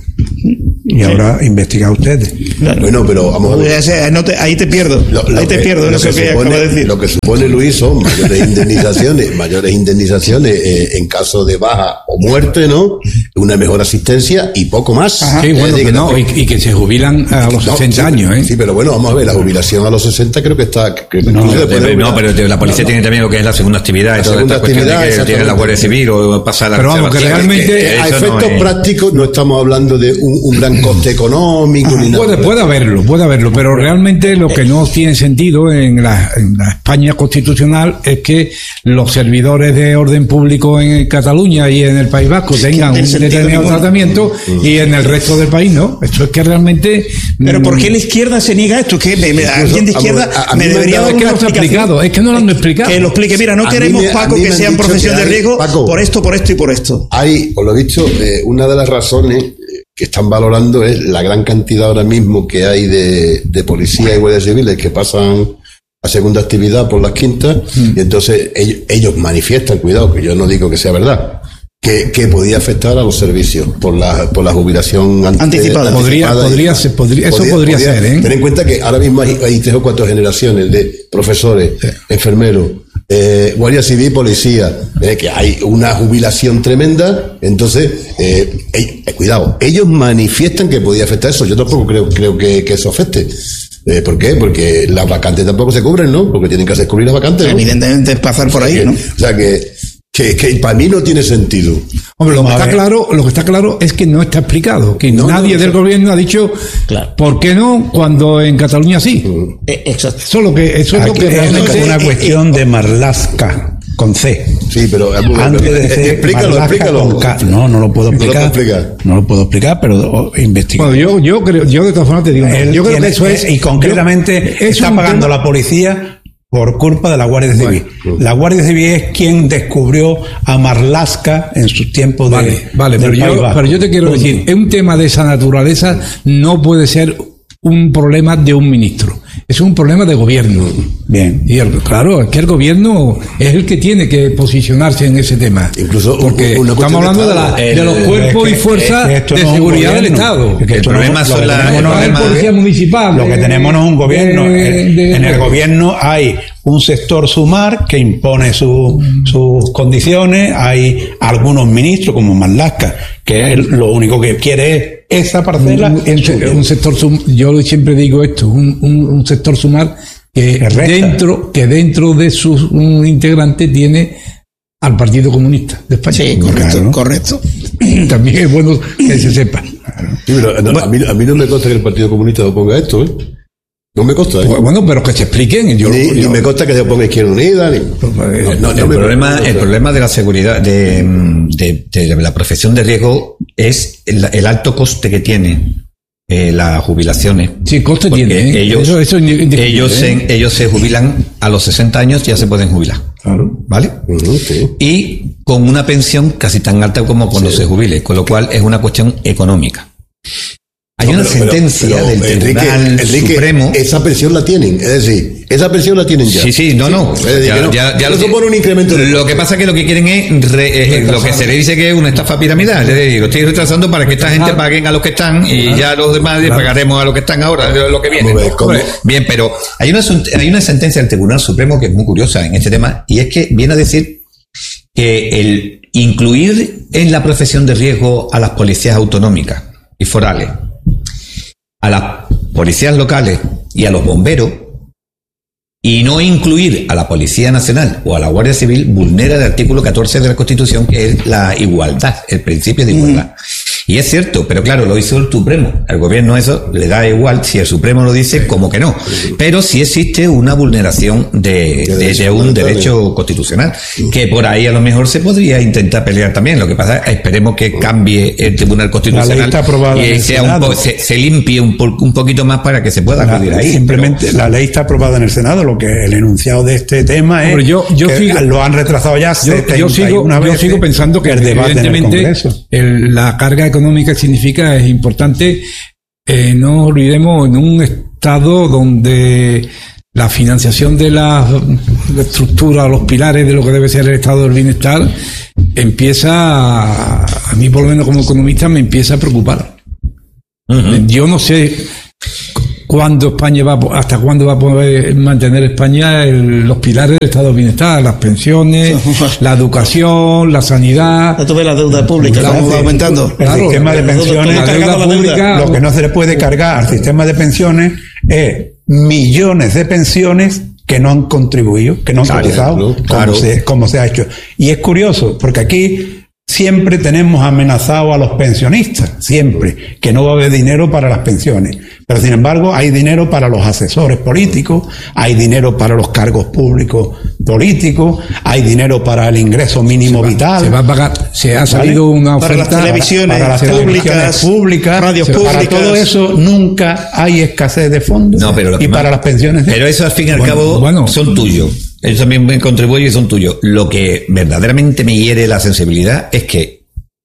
Y sí, ahora investiga ustedes. Claro. Bueno, pero vamos a ver. No te, ahí te pierdo. Lo, lo ahí te que, pierdo. Lo, que que supone, de decir. Lo que supone Luis son mayores indemnizaciones, mayores indemnizaciones eh, en caso de baja o muerte, ¿no? Una mejor asistencia y poco más. Ajá. Sí, bueno, que no, y, y que se jubilan a los no, sesenta sí, años, ¿eh? Sí, pero bueno, vamos a ver, la jubilación a los sesenta creo que está. Que no, no, de, no, pero de, la policía no, tiene también lo que es la segunda actividad, la y toda esta cuestión de que tiene la Guardia Civil o pasar la. Pero vamos, que realmente que, que, a efectos no es... prácticos no estamos hablando de un, un gran coste económico. Ajá, ni nada. Puede, puede haberlo, puede haberlo, pero realmente lo que no tiene sentido en la, en la España constitucional es que los servidores de orden público en Cataluña y en el País Vasco tengan un determinado tratamiento y en el resto del país no. Esto es que realmente. Pero ¿por qué la izquierda se niega a esto? ¿Qué? Me, me, alguien de izquierda a, a me debería dar una explicación. Es que no lo han explicado. Que lo explique. Mira, no a queremos, me, Paco, que sean profesión de riesgo Paco, por esto, por esto y por esto. Hay, por lo dicho, eh, una de las razones que están valorando es la gran cantidad ahora mismo que hay de, de policías y guardias civiles que pasan a segunda actividad por las quintas, mm. y entonces ellos, ellos manifiestan, cuidado, que yo no digo que sea verdad, que, que podía afectar a los servicios por la, por la jubilación ante, anticipada. Podría, anticipada podría, ser, podría, eso podría, podría ser, ¿eh? Ten en cuenta que ahora mismo hay, hay tres o cuatro generaciones de profesores, sí, enfermeros, Eh, Guardia Civil, policía, eh, que hay una jubilación tremenda, entonces, eh, eh, cuidado, ellos manifiestan que podía afectar eso. Yo tampoco creo, creo que, que eso afecte. Eh, ¿Por qué? Porque las vacantes tampoco se cubren, ¿no? Porque tienen que hacer cubrir las vacantes, ¿no? Evidentemente es pasar por o sea ahí, que, ¿no? O sea que, que, que para mí no tiene sentido. Hombre, lo que está claro, lo que está claro es que no está explicado, que no, nadie no, del gobierno ha dicho, claro, ¿por qué no? Cuando en Cataluña sí. Eh, exacto. Eso es lo que, eso es lo que realmente es una cuestión de Marlaska con C. Sí, pero antes de ser explícalo, explícalo. Con K. No, no lo puedo explicar. No lo, explicar. no lo puedo explicar, pero investigo. Bueno, yo, yo creo, yo de todas formas te digo, Él yo creo tiene, que eso es, y concretamente yo, está pagando tema, la policía por culpa de la Guardia Civil. Bueno, la Guardia Civil es quien descubrió a Marlaska en sus tiempos de. Vale, vale, pero yo, pero yo te quiero decir, es un tema de esa naturaleza, no puede ser un problema de un ministro. Es un problema de gobierno. Bien. Y el, claro, es que el gobierno es el que tiene que posicionarse en ese tema. Incluso porque una estamos hablando de, la, de los cuerpos es que, y fuerzas es que de no seguridad del Estado. Es que el problema son las no es policía municipal. Lo que tenemos no es un gobierno. De, de, en el gobierno hay un sector sumar que impone su, sus condiciones, hay algunos ministros como Marlaska, que es lo único que quiere es esa parcela. Un, un, un sector sum, yo siempre digo esto, un, un, un sector sumar que, que dentro que dentro de sus integrantes tiene al Partido Comunista de España. Sí, correcto, claro, correcto. También es bueno que se sepa. Sí, pero no, bueno, a, mí, a mí no me consta que el Partido Comunista oponga esto, ¿eh? No me consta, ¿eh? Bueno, pero que se expliquen. Yo, ni, yo, ni me consta que se oponga Izquierda Unida. Ni, no, no, no el, problema, el problema de la seguridad, de, de, de la profesión de riesgo, es el, el alto coste que tiene eh, las jubilaciones. Sí, coste tiene. ¿eh? Ellos, eso, eso ellos, ¿eh? se, ellos se jubilan a los sesenta años, ya se pueden jubilar. Claro. ¿Vale? Uh-huh, sí. Y con una pensión casi tan alta como cuando sí. se jubile, con lo cual es una cuestión económica. Hay no, una pero, sentencia pero, pero, del Tribunal Enrique, Enrique, Supremo. Esa pensión la tienen, es decir, esa pensión la tienen ya. Sí, sí, no, no. Es decir, ya, no, ya, ya no lo supone un incremento. De lo que pasa es que lo que quieren es re, eh, lo que se le dice que es una estafa piramidal. Es decir, lo estoy retrasando para que esta gente paguen a los que están y claro, ya los demás claro, pagaremos a los que están ahora, lo que viene. Ver, ¿cómo? Bien, pero hay una, hay una sentencia del Tribunal Supremo que es muy curiosa en este tema y es que viene a decir que el incluir en la profesión de riesgo a las policías autonómicas y forales, a las policías locales y a los bomberos, y no incluir a la Policía Nacional o a la Guardia Civil, vulnera el artículo catorce de la Constitución, que es la igualdad, el principio de igualdad. Y es cierto, pero claro, lo hizo el Supremo. Al gobierno eso le da igual si el Supremo lo dice, como que no. Pero sí existe una vulneración de, de, de un derecho constitucional, que por ahí a lo mejor se podría intentar pelear también. Lo que pasa es esperemos que cambie el Tribunal Constitucional y sea un po, se, se limpie un, un poquito más para que se pueda acudir ahí. Simplemente pero... la ley está aprobada en el Senado, lo que el enunciado de este tema es Hombre, yo, yo que sigo, lo han retrasado ya yo, yo sigo, yo sigo pensando que el evidentemente el, la carga económica que significa es importante. Eh, no olvidemos en un estado donde la financiación de la, la estructura, los pilares de lo que debe ser el estado del bienestar empieza a, a mí por lo menos como economista me empieza a preocupar. Uh-huh. Yo no sé cuándo España va, hasta cuándo va a poder mantener España el, los pilares del estado del bienestar, las pensiones, la educación, la sanidad. Ya tuve la deuda pública, la vamos aumentando. El claro, sistema de pensiones, la deuda pública, lo que no se le puede cargar al sistema de pensiones es millones de pensiones que no han contribuido, que no han cotizado, claro, como, se, como se ha hecho. Y es curioso, porque aquí siempre tenemos amenazado a los pensionistas, siempre, que no va a haber dinero para las pensiones. Pero sin embargo hay dinero para los asesores políticos, hay dinero para los cargos públicos políticos, hay dinero para el ingreso mínimo se va, vital. Se va a pagar, se ha salido ¿vale? una oferta para las televisiones, para, para las públicas, televisiones públicas, radios para públicas. todo eso nunca hay escasez de fondos. No, pero lo que y más, para las pensiones. Pero eso al fin y al bueno, cabo bueno. son tuyos. Ellos también contribuyen y son tuyos. Lo que verdaderamente me hiere la sensibilidad es que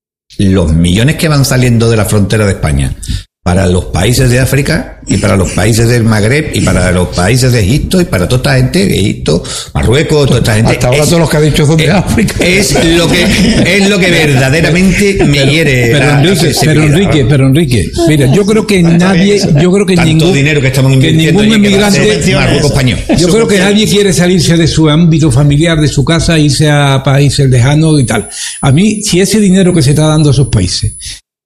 los millones que van saliendo de la frontera de España para los países de África y para los países del Magreb y para los países de Egipto y para toda esta gente, Egipto, Marruecos, toda esta gente. Hasta ahora es, todos los que ha dicho son de es, África. Es lo que es lo que verdaderamente me hiere. Pero, la, Enrique, la pero Enrique, pero Enrique, mira, yo creo que nadie, yo creo que tanto ningún dinero que estamos invirtiendo que ningún emigrante Marruecos español. Yo creo que nadie quiere salirse de su ámbito familiar, de su casa, irse a países lejanos y tal. A mí, si ese dinero que se está dando a esos países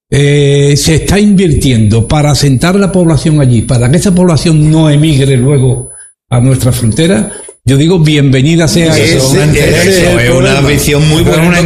Eh, se está invirtiendo para asentar la población allí, para que esa población no emigre luego a nuestra frontera, yo digo bienvenida sea es, eso. Es, eso es una visión muy buena. Una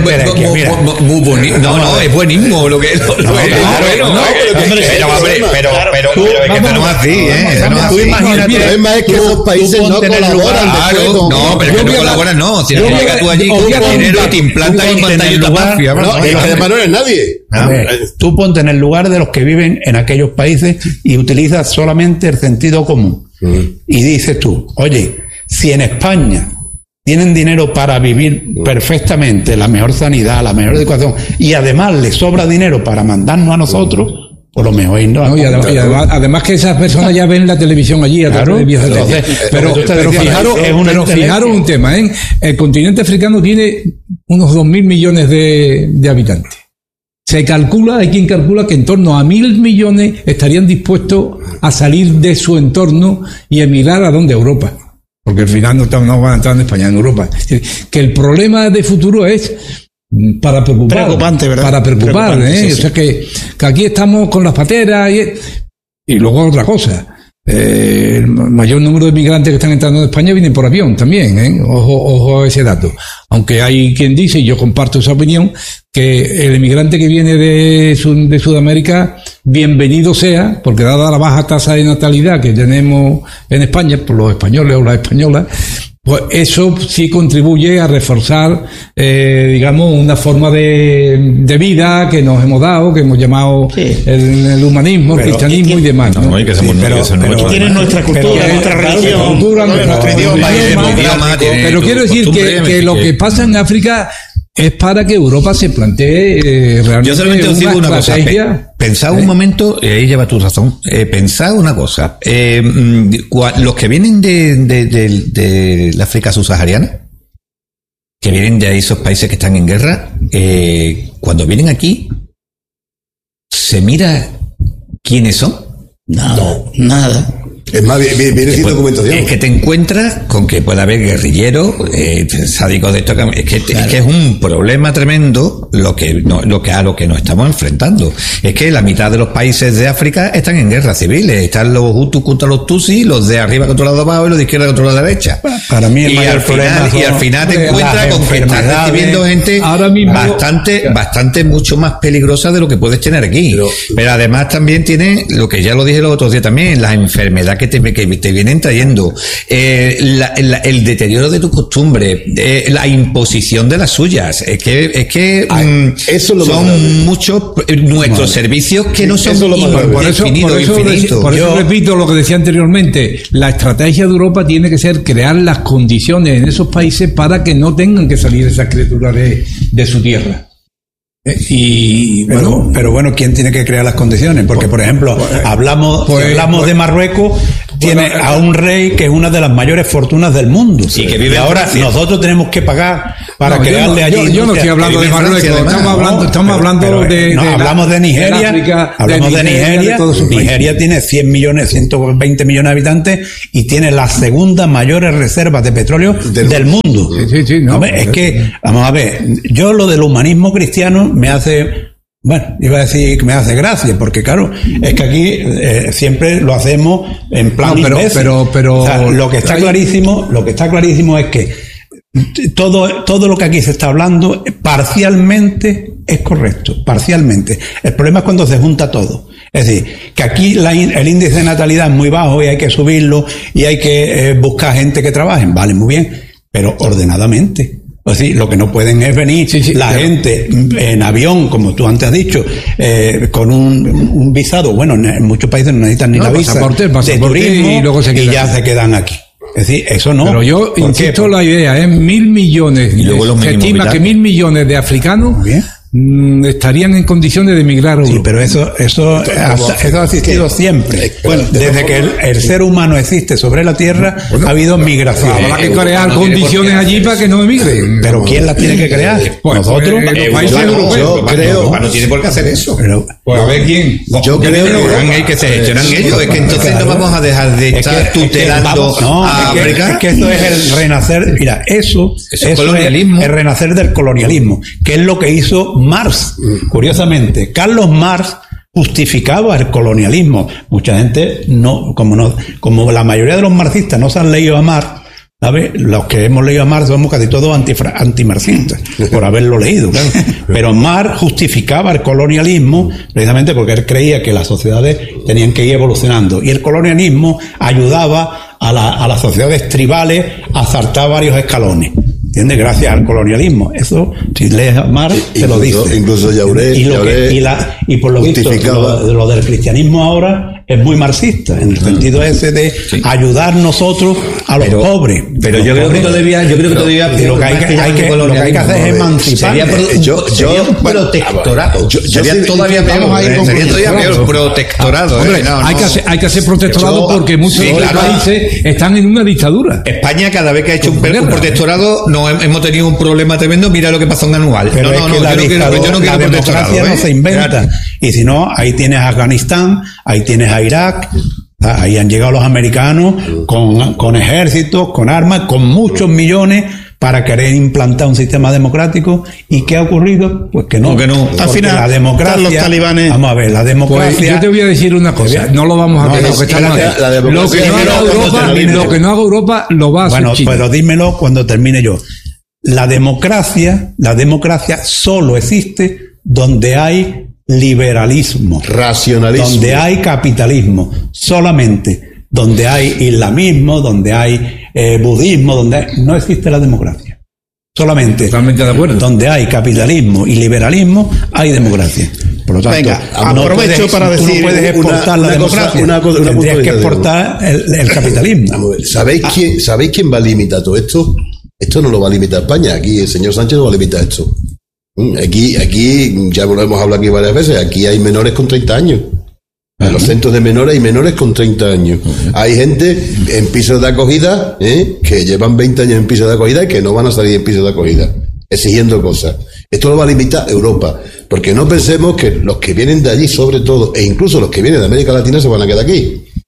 muy bonita. No, no, es buenísimo lo que es. Lo, lo es bueno, no, pero pero pero pero que no así, ¿eh? Tú imagínate, el problema es que esos países no colaboran. Claro, no, pero que no colaboran, no. Si no llegas tú allí con dinero y te implantas en pantalla de mafia, no, es que además no eres nadie. A ver, tú ponte en el lugar de los que viven en aquellos países y utilizas solamente el sentido común. Y dices tú, oye, si en España tienen dinero para vivir perfectamente, la mejor sanidad, la mejor educación, y además les sobra dinero para mandarnos a nosotros, por lo mejor irnos no, y además, y además, además que esas personas ya ven la televisión allí, claro, de entonces, pero, pero, pero fijaros, es pero fijaros un tema, ¿eh? El continente africano tiene unos dos mil millones de, de habitantes. Se calcula, hay quien calcula que en torno a mil millones estarían dispuestos a salir de su entorno y emigrar a donde, Europa. Porque al final no, no van a entrar en España, en Europa. Es decir, que el problema de futuro es para preocupar. Preocupante, ¿verdad? Para preocupar, Preocupante, ¿eh? sí, sí. O sea que, que aquí estamos con las pateras y, y luego otra cosa. Eh, el mayor número de migrantes que están entrando en España vienen por avión también, ¿eh? Ojo, ojo a ese dato. Aunque hay quien dice, y yo comparto esa opinión, que el emigrante que viene de, de Sudamérica, bienvenido sea, porque dada la baja tasa de natalidad que tenemos en España, por los españoles o las españolas, pues eso sí contribuye a reforzar, eh, digamos, una forma de, de vida que nos hemos dado, que hemos llamado sí. el, el humanismo, el cristianismo y, y demás. ¿no? No, y que somos, sí, pero, que pero, pero, tienen nuestra cultura, pero, nuestra claro, religión, cultura, no, nuestro idioma, idioma, idioma, pero quiero decir que, que lo que pasa en África es para que Europa se plantee eh, realmente Yo solamente os digo una estrategia. cosa. Pe pensad un momento, y ahí lleva tu razón. Eh, pensad una cosa. Eh, los que vienen de, de, de, de la África subsahariana, que vienen de esos países que están en guerra, eh, cuando vienen aquí, ¿se mira quiénes son? Nada, nada. Es más, viene, viene sin documentación. Es que te encuentras con que puede haber guerrilleros, eh, sádicos de esto. Es que, claro. es que es un problema tremendo lo que, no, lo que a lo que nos estamos enfrentando. Es que la mitad de los países de África están en guerras civiles. Están los Hutus contra los Tutsis, los de arriba contra los de abajo y los de izquierda contra la derecha. Para mí el y, mayor al problema final, y al final te encuentras con que estás recibiendo gente ahora mismo, bastante, bastante mucho más peligrosa de lo que puedes tener aquí. Pero, pero además también tiene, lo que ya lo dije los otros días también, las enfermedades que te, que te vienen trayendo, eh, la, la, el deterioro de tus costumbres, eh, la imposición de las suyas. Es que, es que Ay, mm, eso lo son muchos nuestros bueno, servicios que no son indefinidos. Por eso, por eso, infinitos. Por eso Yo, repito lo que decía anteriormente, la estrategia de Europa tiene que ser crear las condiciones en esos países para que no tengan que salir esas criaturas de, de su tierra. Y bueno, pero, pero bueno, ¿quién tiene que crear las condiciones? Porque, por ejemplo, pues, hablamos, pues, si hablamos pues, de Marruecos, tiene bueno, a un rey que es una de las mayores fortunas del mundo. Y que vive y ahora nosotros tenemos que pagar para no, crearle yo, allí. Yo, yo no estoy hablando de Marruecos, estamos hablando, estamos pero, hablando pero, de, no, de hablamos la, de Nigeria, de África, hablamos de Nigeria. De Nigeria, de Nigeria tiene cien millones, ciento veinte millones de habitantes y tiene las segundas mayores reservas de petróleo del, del mundo. Sí, sí, sí, no, ver, es que, vamos a ver, yo lo del humanismo cristiano me hace... Bueno, iba a decir que me hace gracia, porque claro, es que aquí eh, siempre lo hacemos en plan no, pero, imbécil. pero, pero, o sea, lo que está clarísimo, lo que está clarísimo es que todo, todo lo que aquí se está hablando parcialmente es correcto, parcialmente. El problema es cuando se junta todo. Es decir, que aquí la, el índice de natalidad es muy bajo y hay que subirlo y hay que eh, buscar gente que trabaje. Vale, muy bien, pero ordenadamente. O sea, lo que no pueden es venir sí, sí, la claro. gente en avión, como tú antes has dicho, eh, con un, un visado. Bueno, en muchos países no necesitan ni no, la visa pasaporte, pasaporte de turismo y, luego se y ya se quedan aquí. Es decir, eso no. Pero yo insisto, la idea es mil millones. Y luego los se estima que mil millones de africanos mm, estarían en condiciones de emigrar a Europa. Sí, pero eso, eso, ha, eso ha existido siempre. Bueno, desde que el, el ser humano existe sobre la Tierra, bueno, ha habido migración. Habrá que crear no condiciones allí para que no emigren. Pero ¿quién las tiene que crear? Pues, nosotros. Pues, los países yo, europeos. Yo creo. No, no tiene por qué hacer eso. Pero, pues a ver quién. Yo creo que, que se gestionan eh, ellos. Es que entonces claro. no vamos a dejar de estar es que, tutelando es que vamos, no, a es que, África. Es que esto es el renacer. Mira, eso, eso, eso colonialismo. es el renacer del colonialismo, que es lo que hizo Marx. Curiosamente, Carlos Marx justificaba el colonialismo. Mucha gente no, como no, como la mayoría de los marxistas no se han leído a Marx, ¿sabes? Los que hemos leído a Marx somos casi todos antifra, antimarxistas, por haberlo leído, claro. Pero Marx justificaba el colonialismo precisamente porque él creía que las sociedades tenían que ir evolucionando y el colonialismo ayudaba a, la, a las sociedades tribales a saltar varios escalones. ¿Entiendes? Gracias al colonialismo. Eso, si lees a Marx, te lo dice. Incluso Jaurès, y, lo que, y, la, y por lo visto, lo, lo del cristianismo ahora es muy marxista, en el sentido ese de sí. ayudar nosotros a los pero, pobres. Pero los yo creo pobres, que todavía, yo creo que todavía lo que hay que, hay que, lo que hay que hacer es emancipar. Sería, pro, yo, sería yo, un protectorado. Yo, yo sería todavía peor. Sería todavía peor protectorado. Hombre, eh, no, hay, no. Que hacer, hay que hacer protectorado yo, porque muchos sí, claro. países están en una dictadura. España, cada vez que ha hecho un, un protectorado, no hemos tenido un problema tremendo. Mira lo que pasó en Anual. Pero no, es no, que no, la, yo no quiero, yo no quiero la democracia no se inventa. Y si no, ahí tienes a Afganistán, ahí tienes a Irak. Ahí han llegado los americanos con, con ejércitos, con armas, con muchos millones para querer implantar un sistema democrático. ¿Y qué ha ocurrido? Pues que no. Que no. Al final, la democracia, los talibanes. Vamos a ver, la democracia. Pues yo te voy a decir una cosa. No lo vamos a no, ver. No, lo, que espérate, lo, que no haga Europa, lo que no haga Europa lo va a hacer Bueno, China. Pero dímelo cuando termine yo. La democracia, la democracia solo existe donde hay liberalismo, racionalismo, donde hay capitalismo, solamente donde hay islamismo, donde hay eh, budismo, donde hay, no existe la democracia. Solamente totalmente de acuerdo. Donde hay capitalismo y liberalismo hay democracia. Por lo tanto, venga, no aprovecho puedes, para decir tú no puedes exportar una, la una democracia, cosa, una cosa, una tendrías que exportar el, el capitalismo. ¿Sabéis quién, ¿Sabéis quién va a limitar todo esto? Esto no lo va a limitar España. Aquí el señor Sánchez no va a limitar esto. Aquí, aquí, ya lo hemos hablado aquí varias veces, aquí hay menores con treinta años. En los centros de menores hay menores con treinta años. Hay gente en pisos de acogida, ¿eh? que llevan veinte años en pisos de acogida y que no van a salir en pisos de acogida, exigiendo cosas. Esto lo va a limitar Europa. Porque no pensemos que los que vienen de allí, sobre todo, e incluso los que vienen de América Latina, se van a quedar aquí.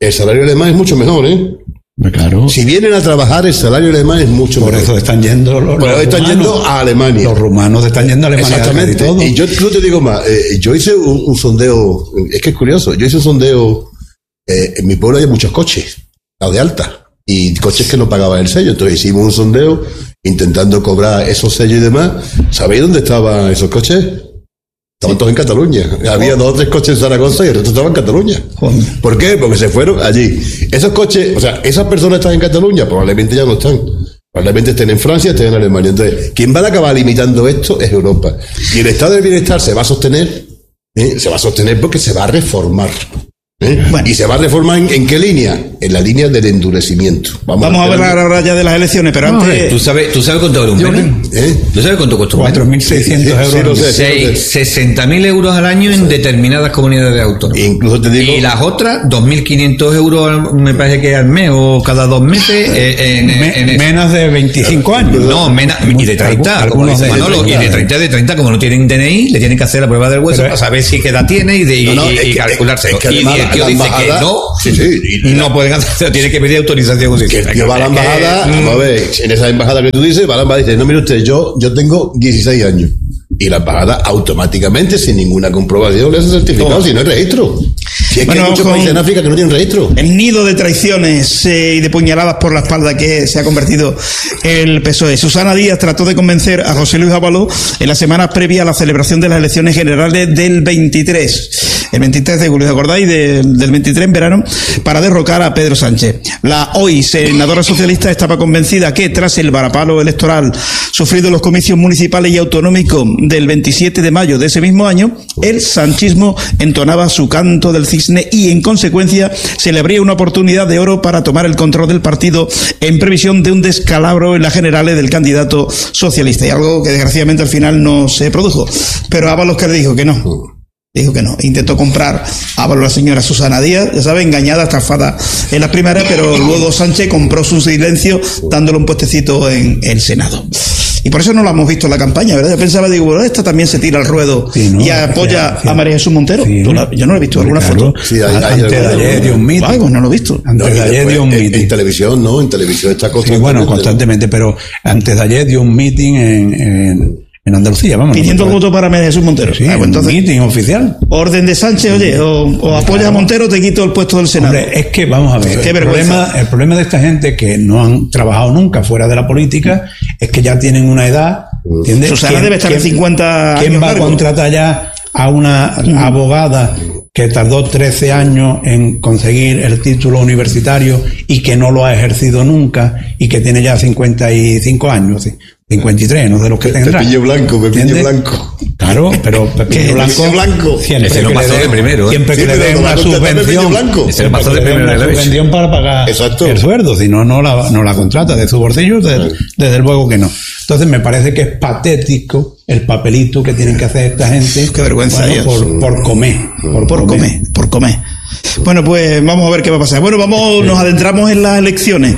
el salario alemán es mucho mejor, ¿eh? Claro. Si vienen a trabajar, el salario alemán es mucho Por mejor. Por eso están yendo los, Por eso los están rumanos, yendo a Alemania. Los rumanos están yendo a Alemania. Exactamente. Y, todo. y yo no te digo más. Eh, yo hice un, un sondeo. Es que es curioso. Yo hice un sondeo. Eh, en mi pueblo hay muchos coches, dados de alta. Y coches que no pagaban el sello. Entonces hicimos un sondeo intentando cobrar esos sellos y demás. ¿Sabéis dónde estaban esos coches? Estaban todos en Cataluña. Había dos o tres coches en Zaragoza y el resto estaba en Cataluña. ¿Por qué? Porque se fueron allí. Esos coches, o sea, esas personas están en Cataluña, probablemente ya no están. Probablemente estén en Francia, estén en Alemania. Entonces, quien va a acabar limitando esto es Europa. Y el estado del bienestar se va a sostener, ¿eh? se va a sostener porque se va a reformar. ¿Eh? Bueno. ¿Y se va a reformar en, en qué línea? En la línea del endurecimiento. Vamos, Vamos a hablar ahora ya de las elecciones, pero no, antes... ¿Tú sabes, ¿Tú sabes cuánto vale un Mena? ¿Eh? ¿Tú sabes cuánto cuesta un Mena? cuatro mil seiscientos euros. Sí, sí, sí, sesenta mil euros al año en determinadas comunidades autónomas. Incluso te digo... Y las otras, dos mil quinientos euros, me parece que al mes o cada dos meses. Eh, en, Me, en menos de veinticinco años. No, menos, y de treinta, como dice Manolo, y de treinta, de treinta, como no tienen D N I, le tienen que hacer la prueba del hueso pero para saber si qué edad tiene y, de, no, no, y, y, y calculárselo. Es que y el tío dice que no. Sí, sí, y no pueden hacer, tiene que pedir autorización. Que el tío va a la embajada, que, a ver, en esa embajada que tú dices, va a la embajada y dice, no, mire usted, yo, yo tengo dieciséis años. Y la embajada automáticamente, sin ninguna comprobación, le hace certificado, oh. si no hay registro. Si es bueno, que hay muchos países en África que no tienen registro. El nido de traiciones eh, y de puñaladas por la espalda que se ha convertido el P S O E. Susana Díaz trató de convencer a José Luis Ábalos en las semanas previas a la celebración de las elecciones generales del veintitrés. El veintitrés de julio, ¿os acordáis? De, del veintitrés en verano, para derrocar a Pedro Sánchez. La hoy senadora socialista estaba convencida que tras el varapalo electoral sufrido en los comicios municipales y autonómicos del veintisiete de mayo de ese mismo año, el sanchismo entonaba su canto del cisne y en consecuencia se le abría una oportunidad de oro para tomar el control del partido en previsión de un descalabro en las generales del candidato socialista, y algo que desgraciadamente al final no se produjo. Pero Ábalos que le dijo que no. Dijo que no. Intentó comprar a la señora Susana Díaz, ya sabe, engañada, estafada en las primarias, pero luego Sánchez compró su silencio dándole un puestecito en el Senado. Y por eso no lo hemos visto en la campaña, ¿verdad? Yo pensaba, digo, bueno, esta también se tira al ruedo sí, no, y apoya sí, sí. a María Jesús Montero. Sí, la, yo no la he visto alguna claro. foto. Sí, hay, hay, antes de ayer dio un meeting. Ay, pues no lo he visto. Antes no, de ayer dio un meeting. En, en televisión, ¿no? En televisión está constantemente. Sí, bueno, constantemente, pero antes de ayer dio un meeting en... en En Andalucía, vamos. Pidiendo el voto para María Jesús Montero. Sí, ah, pues entonces, meeting oficial. Orden de Sánchez, oye, o, o apoyas a Montero, te quito el puesto del Senado. Hombre, es que, vamos a ver, el problema, el problema de esta gente que no han trabajado nunca fuera de la política es que ya tienen una edad, ¿entiendes? Susana debe estar en cincuenta años. ¿Quién va largo? a contratar ya a una uh-huh. abogada que tardó trece años en conseguir el título universitario y que no lo ha ejercido nunca y que tiene ya cincuenta y cinco años, ¿sí? cincuenta y tres, no de los que tendrá. Pepillo Blanco, Pepillo Blanco. Claro, pero Pepillo Blanco, Blanco. Siempre ese que no pasó le de primero. Siempre ¿eh? que sí, le den una subvención. Ese no pasó de primero. Una subvención para pagar Exacto. el sueldo, si no, no la, no la contrata de su bolsillo, de, desde luego que no. Entonces me parece que es patético el papelito que tienen que hacer esta gente. Qué vergüenza. Bueno, por, por comer. Por, por comer. comer. Por comer. Bueno, pues vamos a ver qué va a pasar. Bueno, vamos, nos adentramos en las elecciones.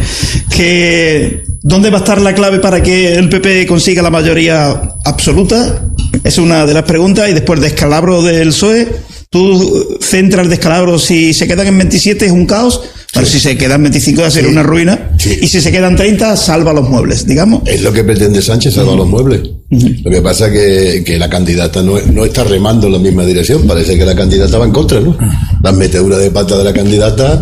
Que ¿dónde va a estar la clave para que el P P consiga la mayoría absoluta? Es una de las preguntas. Y después, descalabro del P S O E. Tú centras el descalabro, si se quedan en veintisiete es un caos, pero sí. si se quedan veinticinco va a ser sí. una ruina, sí. y si se quedan treinta salva los muebles, digamos. Es lo que pretende Sánchez, salvar uh-huh. los muebles. Uh-huh. Lo que pasa es que, que la candidata no, no está remando en la misma dirección, parece que la candidata va en contra, ¿no? Uh-huh. Las meteduras de pata de la candidata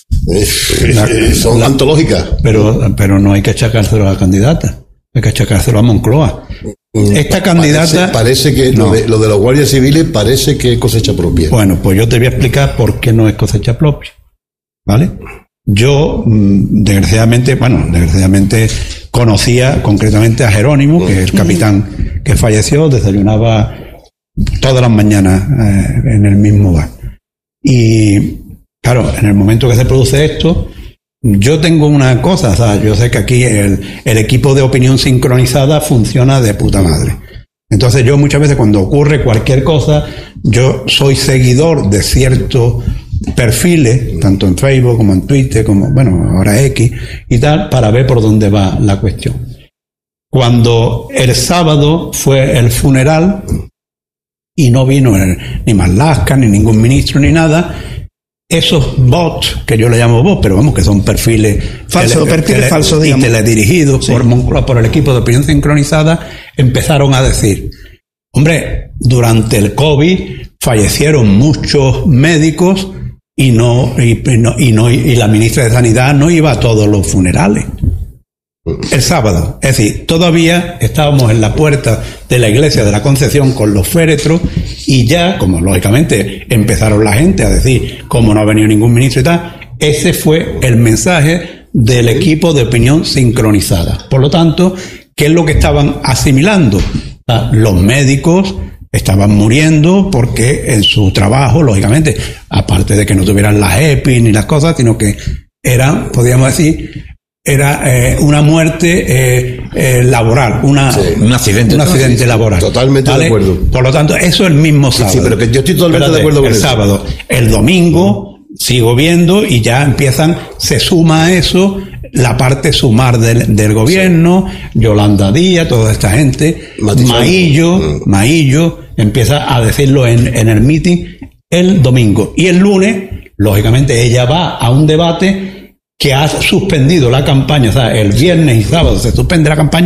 eh, son antológicas. Pero, pero no hay que achacárselo a la candidata, hay que achacárselo a Moncloa. Esta candidata... Parece, parece que no. lo, de, lo de los guardias civiles parece que es cosecha propia. Bueno, pues yo te voy a explicar por qué no es cosecha propia, ¿vale? Yo, desgraciadamente, bueno, desgraciadamente conocía concretamente a Jerónimo, que es el capitán que falleció, desayunaba todas las mañanas eh, en el mismo bar. Y, claro, en el momento que se produce esto... Yo tengo una cosa, o sea, yo sé que aquí el, el equipo de opinión sincronizada funciona de puta madre. Entonces yo muchas veces cuando ocurre cualquier cosa, yo soy seguidor de ciertos perfiles, tanto en Facebook como en Twitter, como, bueno, ahora X y tal, para ver por dónde va la cuestión. Cuando el sábado fue el funeral y no vino el, ni Marlaska, ni ningún ministro, ni nada, esos bots, que yo le llamo bots, pero vamos, que son perfiles falsos, tele, perfiles tele, falsos, digamos, y teledirigidos sí. por, por el equipo de opinión sincronizada, empezaron a decir, hombre, durante el COVID fallecieron muchos médicos y no y, y no y no y la ministra de Sanidad no iba a todos los funerales. El sábado, es decir, todavía estábamos en la puerta de la iglesia de la Concepción con los féretros y ya, como lógicamente empezaron la gente a decir, como no ha venido ningún ministro y tal, ese fue el mensaje del equipo de opinión sincronizada. Por lo tanto, ¿qué es lo que estaban asimilando? O sea, los médicos estaban muriendo porque en su trabajo, lógicamente, aparte de que no tuvieran las E P I ni las cosas, sino que eran, podríamos decir, era eh, una muerte eh, eh, laboral, una, sí, un accidente, un accidente sí, laboral. Totalmente ¿vale? de acuerdo. Por lo tanto, eso el mismo sábado. Sí, sí, pero que yo estoy totalmente Espérate, de acuerdo con el eso. sábado. El domingo sigo viendo y ya empiezan, se suma a eso la parte sumar del, del gobierno, sí. Yolanda Díaz, toda esta gente, Matizón. Maillo, mm. Maillo, empieza a decirlo en, en el meeting el domingo. Y el lunes, lógicamente, ella va a un debate que ha suspendido la campaña, o sea, el viernes y sábado se suspende la campaña